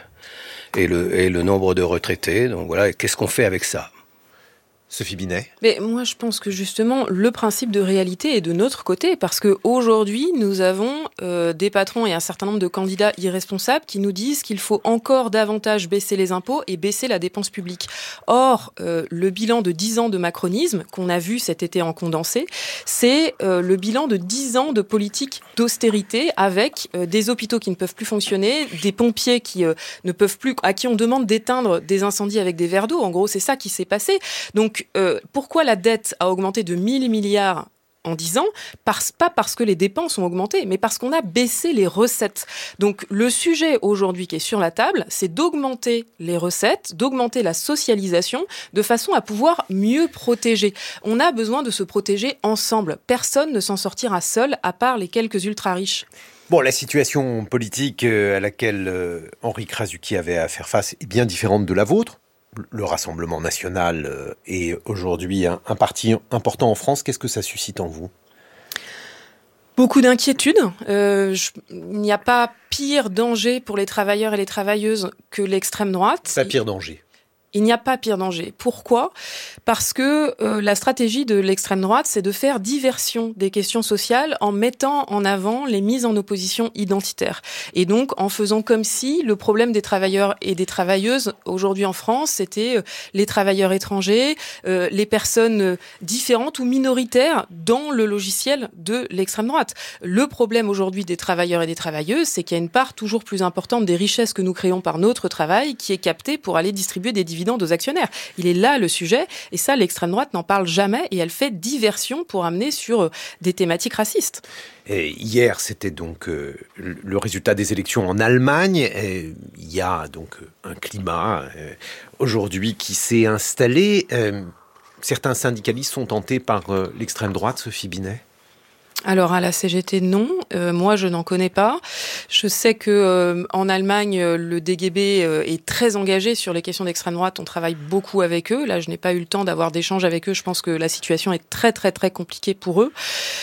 retraités. Donc voilà, qu'est-ce qu'on fait avec ça ? Sophie Binet. Mais moi, je pense que justement, le principe de réalité est de notre côté, parce qu'aujourd'hui, nous avons des patrons et un certain nombre de candidats irresponsables qui nous disent qu'il faut encore davantage baisser les impôts et baisser la dépense publique. Or, le bilan de 10 ans de macronisme, qu'on a vu cet été en condensé, c'est le bilan de 10 ans de politique d'austérité avec des hôpitaux qui ne peuvent plus fonctionner, des pompiers qui ne peuvent plus, à qui on demande d'éteindre des incendies avec des verres d'eau. En gros, c'est ça qui s'est passé. Donc, pourquoi la dette a augmenté de 1000 milliards en 10 ans ? Pas parce que les dépenses ont augmenté, mais parce qu'on a baissé les recettes. Donc le sujet aujourd'hui qui est sur la table, c'est d'augmenter les recettes, d'augmenter la socialisation, de façon à pouvoir mieux protéger. On a besoin de se protéger ensemble. Personne ne s'en sortira seul, à part les quelques ultra-riches. Bon, la situation politique à laquelle Henri Krasuki avait à faire face est bien différente de la vôtre. Le Rassemblement national est aujourd'hui un parti important en France. Qu'est-ce que ça suscite en vous ? Beaucoup d'inquiétudes. Il n'y a pas pire danger pour les travailleurs et les travailleuses que l'extrême droite. Pas pire danger. Il n'y a pas pire danger. Pourquoi ? Parce que la stratégie de l'extrême droite, c'est de faire diversion des questions sociales en mettant en avant les mises en opposition identitaires. Et donc, en faisant comme si le problème des travailleurs et des travailleuses aujourd'hui en France, c'était les travailleurs étrangers, les personnes différentes ou minoritaires dans le logiciel de l'extrême droite. Le problème aujourd'hui des travailleurs et des travailleuses, c'est qu'il y a une part toujours plus importante des richesses que nous créons par notre travail qui est captée pour aller distribuer des dividendes dividendes aux actionnaires. Il est là le sujet, et ça, l'extrême droite n'en parle jamais, et elle fait diversion pour amener sur des thématiques racistes. Et hier, c'était donc le résultat des élections en Allemagne. Et il y a donc un climat aujourd'hui qui s'est installé. Certains syndicalistes sont tentés par l'extrême droite, Sophie Binet. Alors à la CGT, non. Moi, je n'en connais pas. Je sais que en Allemagne, le DGB est très engagé sur les questions d'extrême droite. On travaille beaucoup avec eux. Là, je n'ai pas eu le temps d'avoir d'échanges avec eux. Je pense que la situation est très, très, très compliquée pour eux.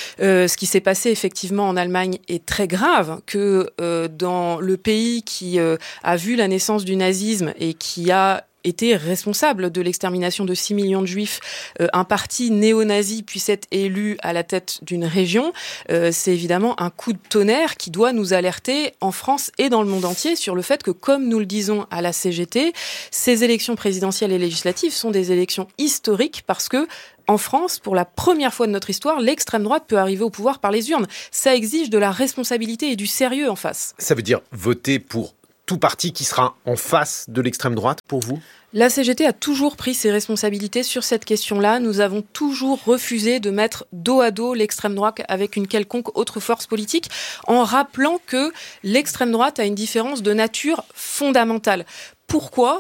Ce qui s'est passé effectivement en Allemagne est très grave. Que dans le pays qui a vu la naissance du nazisme et qui a était responsable de l'extermination de 6 millions de juifs, un parti néo-nazi puisse être élu à la tête d'une région, c'est évidemment un coup de tonnerre qui doit nous alerter en France et dans le monde entier sur le fait que, comme nous le disons à la CGT, ces élections présidentielles et législatives sont des élections historiques parce que en France, pour la première fois de notre histoire, l'extrême droite peut arriver au pouvoir par les urnes. Ça exige de la responsabilité et du sérieux en face. Ça veut dire voter pour tout parti qui sera en face de l'extrême droite pour vous ? La CGT a toujours pris ses responsabilités sur cette question-là. Nous avons toujours refusé de mettre dos à dos l'extrême droite avec une quelconque autre force politique, en rappelant que l'extrême droite a une différence de nature fondamentale. Pourquoi ?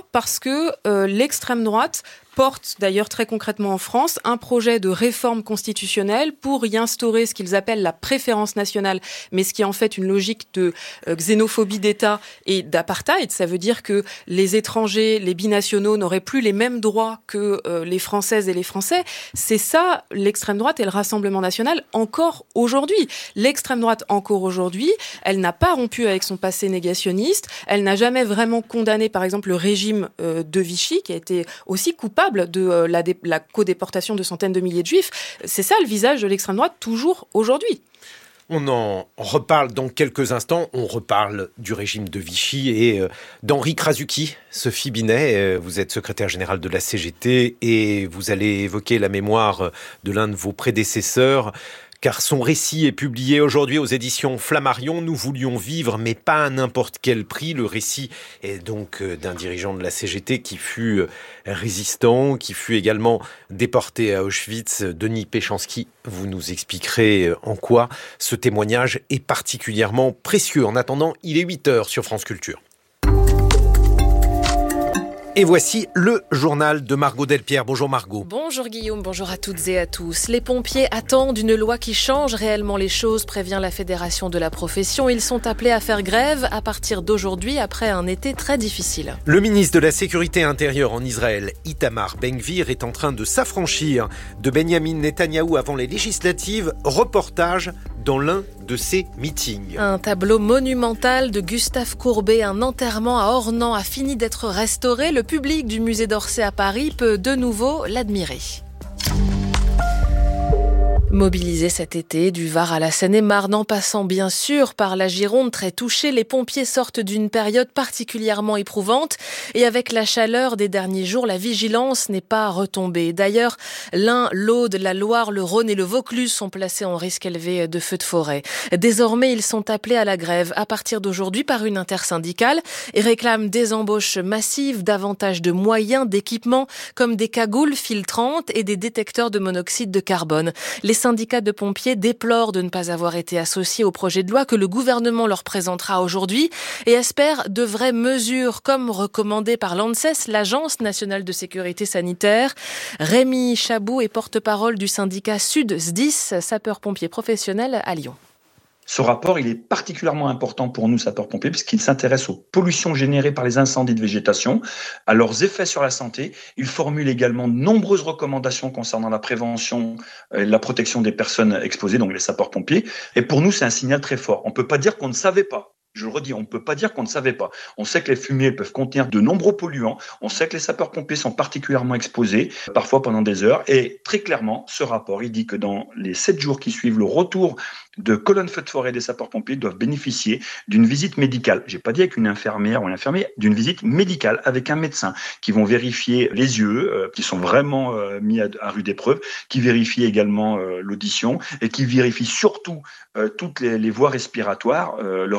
Parce que l'extrême droite porte d'ailleurs très concrètement en France un projet de réforme constitutionnelle pour y instaurer ce qu'ils appellent la préférence nationale, mais ce qui est en fait une logique de xénophobie d'État et d'apartheid. Ça veut dire que les étrangers, les binationaux n'auraient plus les mêmes droits que les Françaises et les Français. C'est ça l'extrême droite et le Rassemblement national encore aujourd'hui. L'extrême droite encore aujourd'hui, elle n'a pas rompu avec son passé négationniste, elle n'a jamais vraiment condamné par exemple le régime de Vichy qui a été aussi coupable de la codéportation de centaines de milliers de juifs. C'est ça le visage de l'extrême droite toujours aujourd'hui. On en reparle dans quelques instants. On reparle du régime de Vichy et d'Henri Krasuki. Sophie Binet, vous êtes secrétaire générale de la CGT et vous allez évoquer la mémoire de l'un de vos prédécesseurs. Car son récit est publié aujourd'hui aux éditions Flammarion. Nous voulions vivre, mais pas à n'importe quel prix. Le récit est donc d'un dirigeant de la CGT qui fut résistant, qui fut également déporté à Auschwitz. Denis Péchanski, vous nous expliquerez en quoi ce témoignage est particulièrement précieux. En attendant, il est 8h sur France Culture. Et voici le journal de Margot Delpierre. Bonjour Margot. Bonjour Guillaume, bonjour à toutes et à tous. Les pompiers attendent une loi qui change réellement les choses, prévient la Fédération de la profession. Ils sont appelés à faire grève à partir d'aujourd'hui après un été très difficile. Le ministre de la Sécurité intérieure en Israël, Itamar Ben-Gvir, est en train de s'affranchir de Benyamin Netanyahou avant les législatives. Reportage dans l'un de ses meetings. Un tableau monumental de Gustave Courbet, un enterrement à Ornans, a fini d'être restauré. Le public du musée d'Orsay à Paris peut de nouveau l'admirer. Mobilisés cet été, du Var à la Seine-et-Marne, en passant bien sûr par la Gironde très touchée, les pompiers sortent d'une période particulièrement éprouvante et avec la chaleur des derniers jours, la vigilance n'est pas retombée. D'ailleurs, l'Ain, l'Aude, la Loire, le Rhône et le Vaucluse sont placés en risque élevé de feux de forêt. Désormais, ils sont appelés à la grève à partir d'aujourd'hui par une intersyndicale et réclament des embauches massives, davantage de moyens, d'équipements comme des cagoules filtrantes et des détecteurs de monoxyde de carbone. Les syndicats de pompiers déplorent de ne pas avoir été associés au projet de loi que le gouvernement leur présentera aujourd'hui et espèrent de vraies mesures comme recommandé par l'ANSES, l'Agence nationale de sécurité sanitaire. Rémi Chabou est porte-parole du syndicat Sud SDIS, sapeurs-pompiers professionnels à Lyon. Ce rapport, il est particulièrement important pour nous, sapeurs-pompiers, puisqu'il s'intéresse aux pollutions générées par les incendies de végétation, à leurs effets sur la santé. Il formule également de nombreuses recommandations concernant la prévention et la protection des personnes exposées, donc les sapeurs-pompiers. Et pour nous, c'est un signal très fort. On ne peut pas dire qu'on ne savait pas. Je le redis, on ne peut pas dire qu'on ne savait pas. On sait que les fumées peuvent contenir de nombreux polluants. On sait que les sapeurs-pompiers sont particulièrement exposés, parfois pendant des heures. Et très clairement, ce rapport, il dit que dans les 7 jours qui suivent le retour de colonnes feux de forêt des sapeurs-pompiers doivent bénéficier d'une visite médicale. J'ai pas dit avec une infirmière ou un infirmier, d'une visite médicale avec un médecin qui vont vérifier les yeux, qui sont vraiment mis à rude épreuve, qui vérifie également l'audition et qui vérifie surtout toutes les voies respiratoires, leur intégrité.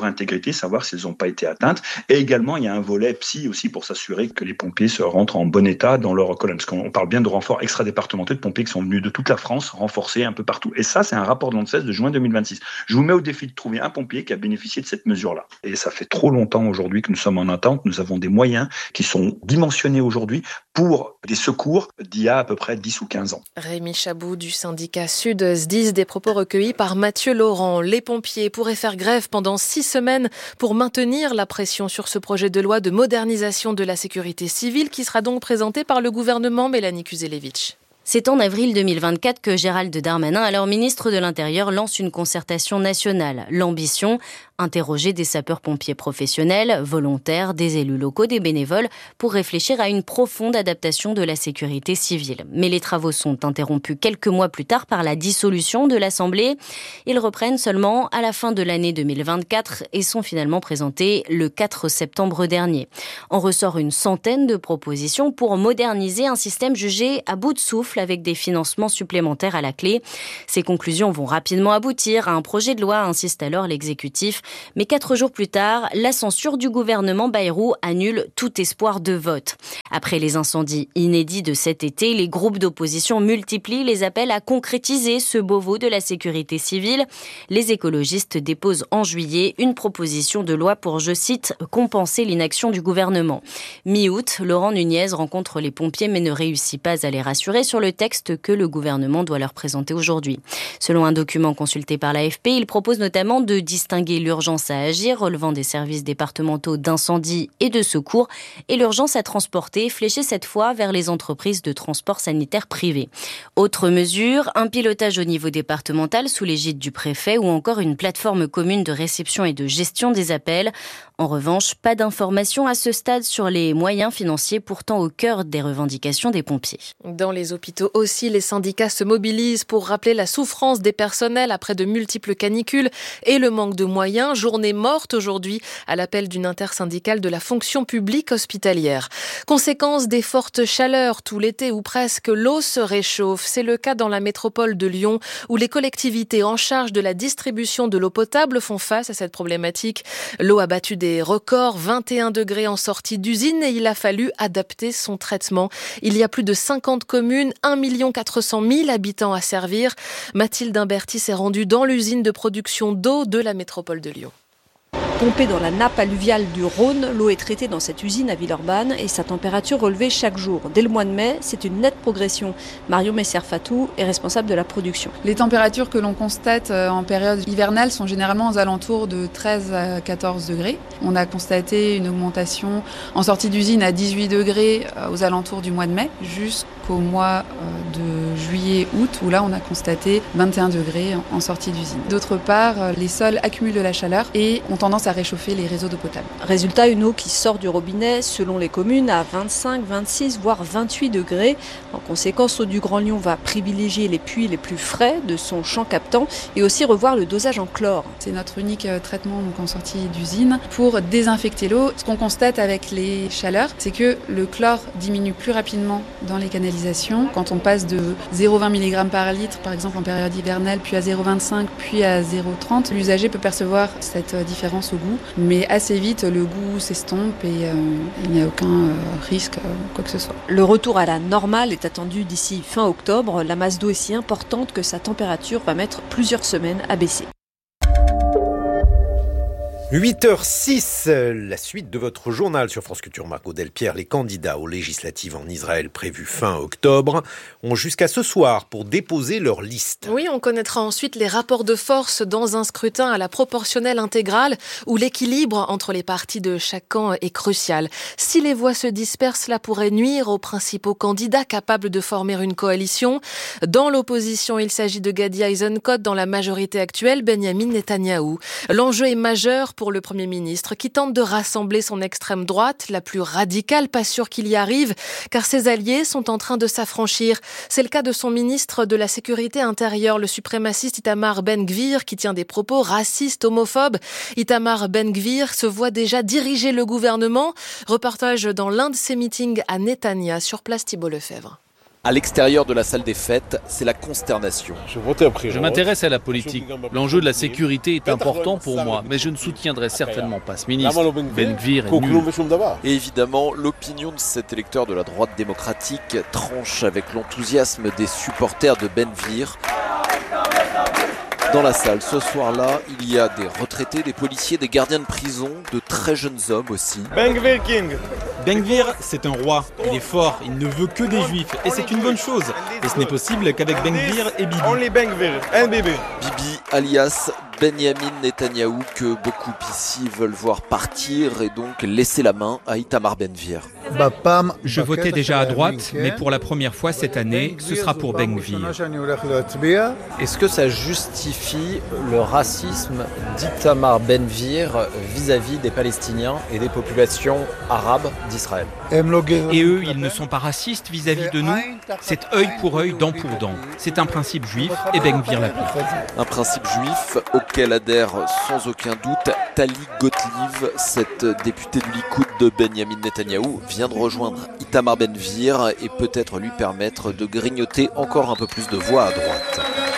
sécurité, savoir si elles n'ont pas été atteintes. Et également, il y a un volet psy aussi pour s'assurer que les pompiers se rentrent en bon état dans leur colonne. Parce qu'on parle bien de renforts extra-départementaux de pompiers qui sont venus de toute la France, renforcés un peu partout. Et ça, c'est un rapport de l'ANSES de juin 2026. Je vous mets au défi de trouver un pompier qui a bénéficié de cette mesure-là. Et ça fait trop longtemps aujourd'hui que nous sommes en attente. Nous avons des moyens qui sont dimensionnés aujourd'hui pour des secours d'il y a à peu près 10 ou 15 ans. Rémi Chabou du syndicat Sud SDIS, des propos recueillis par Mathieu Laurent. Les pompiers pourraient faire grève pendant 6 semaines pour maintenir la pression sur ce projet de loi de modernisation de la sécurité civile qui sera donc présenté par le gouvernement. Mélanie Kuzelevitch. C'est en avril 2024 que Gérald Darmanin, alors ministre de l'Intérieur, lance une concertation nationale. L'ambition, interroger des sapeurs-pompiers professionnels, volontaires, des élus locaux, des bénévoles, pour réfléchir à une profonde adaptation de la sécurité civile. Mais les travaux sont interrompus quelques mois plus tard par la dissolution de l'Assemblée. Ils reprennent seulement à la fin de l'année 2024 et sont finalement présentés le 4 septembre dernier. En ressort une centaine de propositions pour moderniser un système jugé à bout de souffle avec des financements supplémentaires à la clé. Ces conclusions vont rapidement aboutir à un projet de loi, insiste alors l'exécutif. Mais 4 jours plus tard, la censure du gouvernement Bayrou annule tout espoir de vote. Après les incendies inédits de cet été, les groupes d'opposition multiplient les appels à concrétiser ce Beauvau de la sécurité civile. Les écologistes déposent en juillet une proposition de loi pour, je cite, compenser l'inaction du gouvernement. Mi-août, Laurent Nunez rencontre les pompiers mais ne réussit pas à les rassurer sur le texte que le gouvernement doit leur présenter aujourd'hui. Selon un document consulté par l'AFP, il propose notamment de distinguer l'urgence à agir relevant des services départementaux d'incendie et de secours et l'urgence à transporter, fléchée cette fois vers les entreprises de transport sanitaire privé. Autre mesure, un pilotage au niveau départemental sous l'égide du préfet ou encore une plateforme commune de réception et de gestion des appels. En revanche, pas d'informations à ce stade sur les moyens financiers pourtant au cœur des revendications des pompiers. Dans les hôpitaux aussi, les syndicats se mobilisent pour rappeler la souffrance des personnels après de multiples canicules et le manque de moyens. Journée morte aujourd'hui à l'appel d'une intersyndicale de la fonction publique hospitalière. Conséquence des fortes chaleurs tout l'été ou presque, l'eau se réchauffe. C'est le cas dans la métropole de Lyon où les collectivités en charge de la distribution de l'eau potable font face à cette problématique. L'eau a battu des records, 21 degrés en sortie d'usine et il a fallu adapter son traitement. Il y a plus de 50 communes, 1 400 000 habitants à servir. Mathilde Imberti s'est rendue dans l'usine de production d'eau de la métropole de Lyon. Pompée dans la nappe alluviale du Rhône, l'eau est traitée dans cette usine à Villeurbanne et sa température relevée chaque jour. Dès le mois de mai, c'est une nette progression. Mario Messer-Fatou est responsable de la production. Les températures que l'on constate en période hivernale sont généralement aux alentours de 13 à 14 degrés. On a constaté une augmentation en sortie d'usine à 18 degrés aux alentours du mois de mai jusqu'au mois de juillet-août où là on a constaté 21 degrés en sortie d'usine. D'autre part, les sols accumulent de la chaleur et ont tendance à réchauffer les réseaux d'eau potable. Résultat, une eau qui sort du robinet, selon les communes, à 25, 26, voire 28 degrés. En conséquence, Eau du Grand Lyon va privilégier les puits les plus frais de son champ captant et aussi revoir le dosage en chlore. C'est notre unique traitement donc en sortie d'usine pour désinfecter l'eau. Ce qu'on constate avec les chaleurs, c'est que le chlore diminue plus rapidement dans les canalisations. Quand on passe de 0,20 mg par litre, par exemple en période hivernale, puis à 0,25, puis à 0,30, l'usager peut percevoir cette différence au goût, mais assez vite le goût s'estompe et il n'y a aucun risque, quoi que ce soit. Le retour à la normale est attendu d'ici fin octobre. La masse d'eau est si importante que sa température va mettre plusieurs semaines à baisser. 8h06, la suite de votre journal sur France Culture. Margot Delpierre, les candidats aux législatives en Israël prévues fin octobre ont jusqu'à ce soir pour déposer leur liste. Oui, on connaîtra ensuite les rapports de force dans un scrutin à la proportionnelle intégrale où l'équilibre entre les partis de chaque camp est crucial. Si les voix se dispersent, cela pourrait nuire aux principaux candidats capables de former une coalition. Dans l'opposition, il s'agit de Gadi Eisenkot, dans la majorité actuelle, Benyamin Netanyahou. L'enjeu est majeur pour le Premier ministre qui tente de rassembler son extrême droite, la plus radicale, pas sûr qu'il y arrive, car ses alliés sont en train de s'affranchir. C'est le cas de son ministre de la Sécurité intérieure, le suprémaciste Itamar Ben-Gvir, qui tient des propos racistes, homophobes. Itamar Ben-Gvir se voit déjà diriger le gouvernement. Reportage dans l'un de ses meetings à Netanya, sur place Thibault Lefebvre. À l'extérieur de la salle des fêtes, c'est la consternation. Je m'intéresse à la politique. L'enjeu de la sécurité est important pour moi, mais je ne soutiendrai certainement pas ce ministre. Ben Gvir est nul. Et évidemment, l'opinion de cet électeur de la droite démocratique tranche avec l'enthousiasme des supporters de Ben Gvir. Dans la salle, ce soir-là, il y a des retraités, des policiers, des gardiens de prison, de très jeunes hommes aussi. Ben Gvir King. Ben Gvir, c'est un roi. Il est fort, il ne veut que des juifs. Et c'est une bonne chose. Et ce n'est possible qu'avec Ben Gvir et Bibi. Only Ben Gvir and Bibi. Bibi, alias Benyamin Netanyahou, que beaucoup ici veulent voir partir et donc laisser la main à Itamar Ben Gvir. Je votais déjà à droite, mais pour la première fois cette année, ce sera pour Ben Gvir. Est-ce que ça justifie le racisme d'Itamar Ben Gvir vis-à-vis des Palestiniens et des populations arabes d'Israël? Et eux, ils ne sont pas racistes vis-à-vis de nous. C'est œil pour œil, dent pour dent. C'est un principe juif et Ben Gvir l'applique. Un principe juif auquel adhère sans aucun doute Tali Gottlieb, cette députée du Likoud de Benyamin Netanyahou, vient de rejoindre Itamar Ben Gvir et peut-être lui permettre de grignoter encore un peu plus de voix à droite.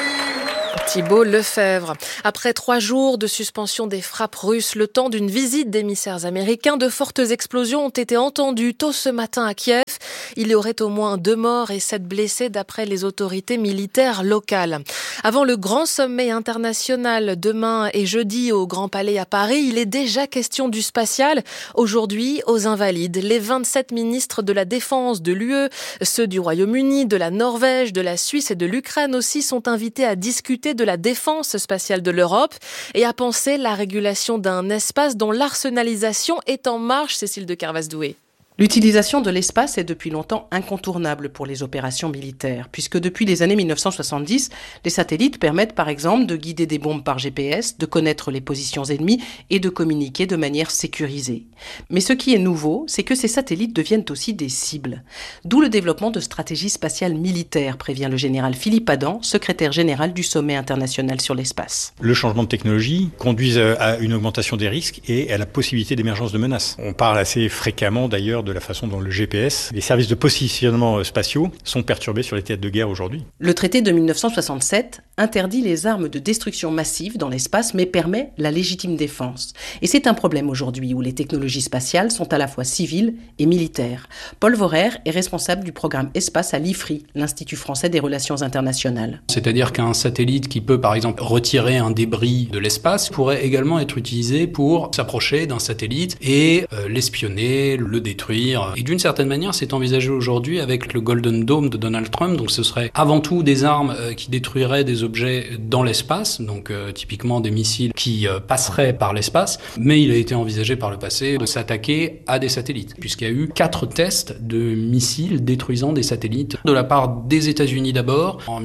Thibault Lefebvre. Après 3 jours de suspension des frappes russes, le temps d'une visite d'émissaires américains, de fortes explosions ont été entendues tôt ce matin à Kiev. Il y aurait au moins 2 morts et 7 blessés d'après les autorités militaires locales. Avant le grand sommet international demain et jeudi au Grand Palais à Paris, il est déjà question du spatial. Aujourd'hui, aux Invalides, les 27 ministres de la Défense de l'UE, ceux du Royaume-Uni, de la Norvège, de la Suisse et de l'Ukraine aussi sont invités à discuter de la défense spatiale de l'Europe et à penser la régulation d'un espace dont l'arsenalisation est en marche, Cécile de Carvaz-Doué. L'utilisation de l'espace est depuis longtemps incontournable pour les opérations militaires, puisque depuis les années 1970, les satellites permettent par exemple de guider des bombes par GPS, de connaître les positions ennemies et de communiquer de manière sécurisée. Mais ce qui est nouveau, c'est que ces satellites deviennent aussi des cibles. D'où le développement de stratégies spatiales militaires, prévient le général Philippe Adam, secrétaire général du Sommet international sur l'espace. Le changement de technologie conduit à une augmentation des risques et à la possibilité d'émergence de menaces. On parle assez fréquemment d'ailleurs de la façon dont le GPS, les services de positionnement spatiaux sont perturbés sur les théâtres de guerre aujourd'hui. Le traité de 1967 interdit les armes de destruction massive dans l'espace mais permet la légitime défense. Et c'est un problème aujourd'hui où les technologies spatiales sont à la fois civiles et militaires. Paul Vorer est responsable du programme Espace à l'IFRI, l'Institut français des relations internationales. C'est-à-dire qu'un satellite qui peut par exemple retirer un débris de l'espace pourrait également être utilisé pour s'approcher d'un satellite et l'espionner, le détruire. Et d'une certaine manière, c'est envisagé aujourd'hui avec le Golden Dome de Donald Trump. Donc ce serait avant tout des armes qui détruiraient des objets dans l'espace, donc typiquement des missiles qui passeraient par l'espace. Mais il a été envisagé par le passé de s'attaquer à des satellites, puisqu'il y a eu 4 tests de missiles détruisant des satellites de la part des États-Unis d'abord en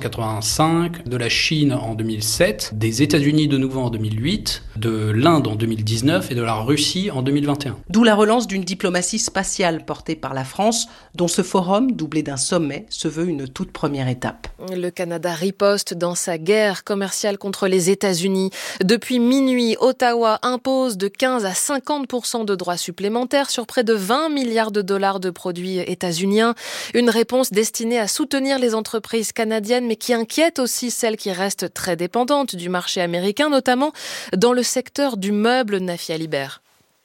1985, de la Chine en 2007, des États-Unis de nouveau en 2008, de l'Inde en 2019 et de la Russie en 2021. D'où la relance d'une diplomatie spatiale portée par la France, dont ce forum, doublé d'un sommet, se veut une toute première étape. Le Canada riposte dans sa guerre commerciale contre les États-Unis. Depuis minuit, Ottawa impose de 15 à 50% de droits supplémentaires sur près de 20 milliards de dollars de produits états-uniens. Une réponse destinée à soutenir les entreprises canadiennes, mais qui inquiète aussi celles qui restent très dépendantes du marché américain, notamment dans le secteur du meuble. Nafia Libert.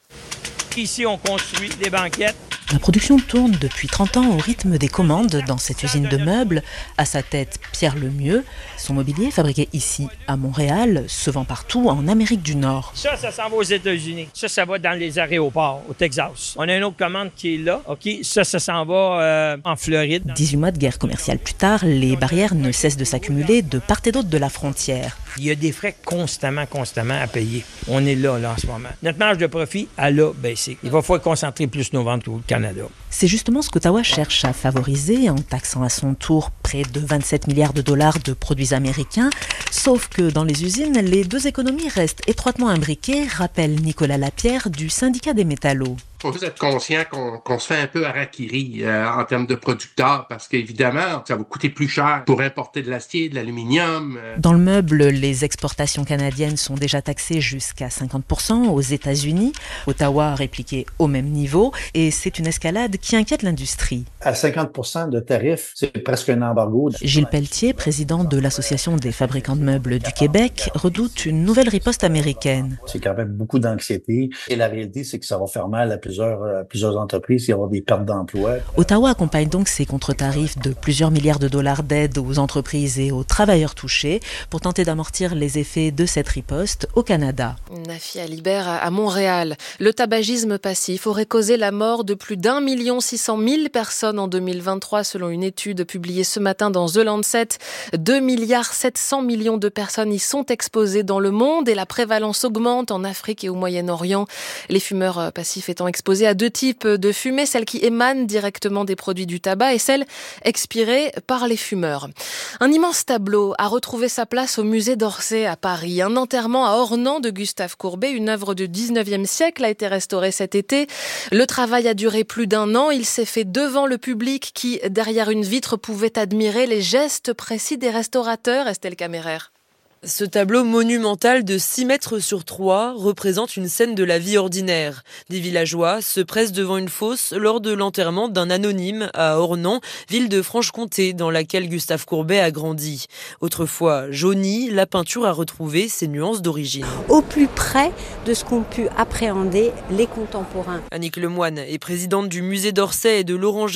Ici, on construit des banquettes. La production tourne depuis 30 ans au rythme des commandes dans cette usine de meubles. À sa tête, Pierre Lemieux. Son mobilier, fabriqué ici à Montréal, se vend partout en Amérique du Nord. Ça s'en va aux États-Unis. Ça va dans les aéroports au Texas. On a une autre commande qui est là. OK, ça s'en va en Floride. 18 mois de guerre commerciale plus tard, les barrières ne cessent de s'accumuler de part et d'autre de la frontière. Il y a des frais constamment à payer. On est là en ce moment. Notre marge de profit, elle a baissé. Il va falloir concentrer plus nos ventes au Canada. C'est justement ce qu'Ottawa cherche à favoriser en taxant à son tour près de 27 milliards de dollars de produits américains. Sauf que dans les usines, les deux économies restent étroitement imbriquées, rappelle Nicolas Lapierre du syndicat des métallos. Il faut juste être conscient qu'on se fait un peu harakiri en termes de producteurs parce qu'évidemment, ça va coûter plus cher pour importer de l'acier, de l'aluminium. Dans le meuble, les exportations canadiennes sont déjà taxées jusqu'à 50% aux États-Unis. Ottawa a répliqué au même niveau et c'est une escalade qui inquiète l'industrie. À 50% de tarifs, c'est presque un embargo. Gilles Pelletier, président de l'Association des fabricants de meubles du Québec, redoute une nouvelle riposte américaine. C'est quand même beaucoup d'anxiété et la réalité, c'est que ça va faire mal à plusieurs entreprises, il y aura des pertes d'emplois. Ottawa accompagne donc ces contre-tarifs de plusieurs milliards de dollars d'aide aux entreprises et aux travailleurs touchés pour tenter d'amortir les effets de cette riposte au Canada. Nafi Alibert à Montréal. Le tabagisme passif aurait causé la mort de plus d'1 600 000 personnes en 2023 selon une étude publiée ce matin dans The Lancet. 2,7 milliards de personnes y sont exposées dans le monde et la prévalence augmente en Afrique et au Moyen-Orient. Les fumeurs passifs étant exposés à deux types de fumée, celles qui émanent directement des produits du tabac et celles expirées par les fumeurs. Un immense tableau a retrouvé sa place au musée d'Orsay à Paris. Un enterrement à Ornans de Gustave Courbet, une œuvre du 19e siècle, a été restaurée cet été. Le travail a duré plus d'1 an. Il s'est fait devant le public qui, derrière une vitre, pouvait admirer les gestes précis des restaurateurs. Estelle Caméraire. Ce tableau monumental de 6 mètres sur 3 représente une scène de la vie ordinaire. Des villageois se pressent devant une fosse lors de l'enterrement d'un anonyme à Ornans, ville de Franche-Comté dans laquelle Gustave Courbet a grandi. Autrefois jaunie, la peinture a retrouvé ses nuances d'origine. Au plus près de ce qu'ont pu appréhender les contemporains. Annick Lemoine est présidente du musée d'Orsay et de l'Orangerie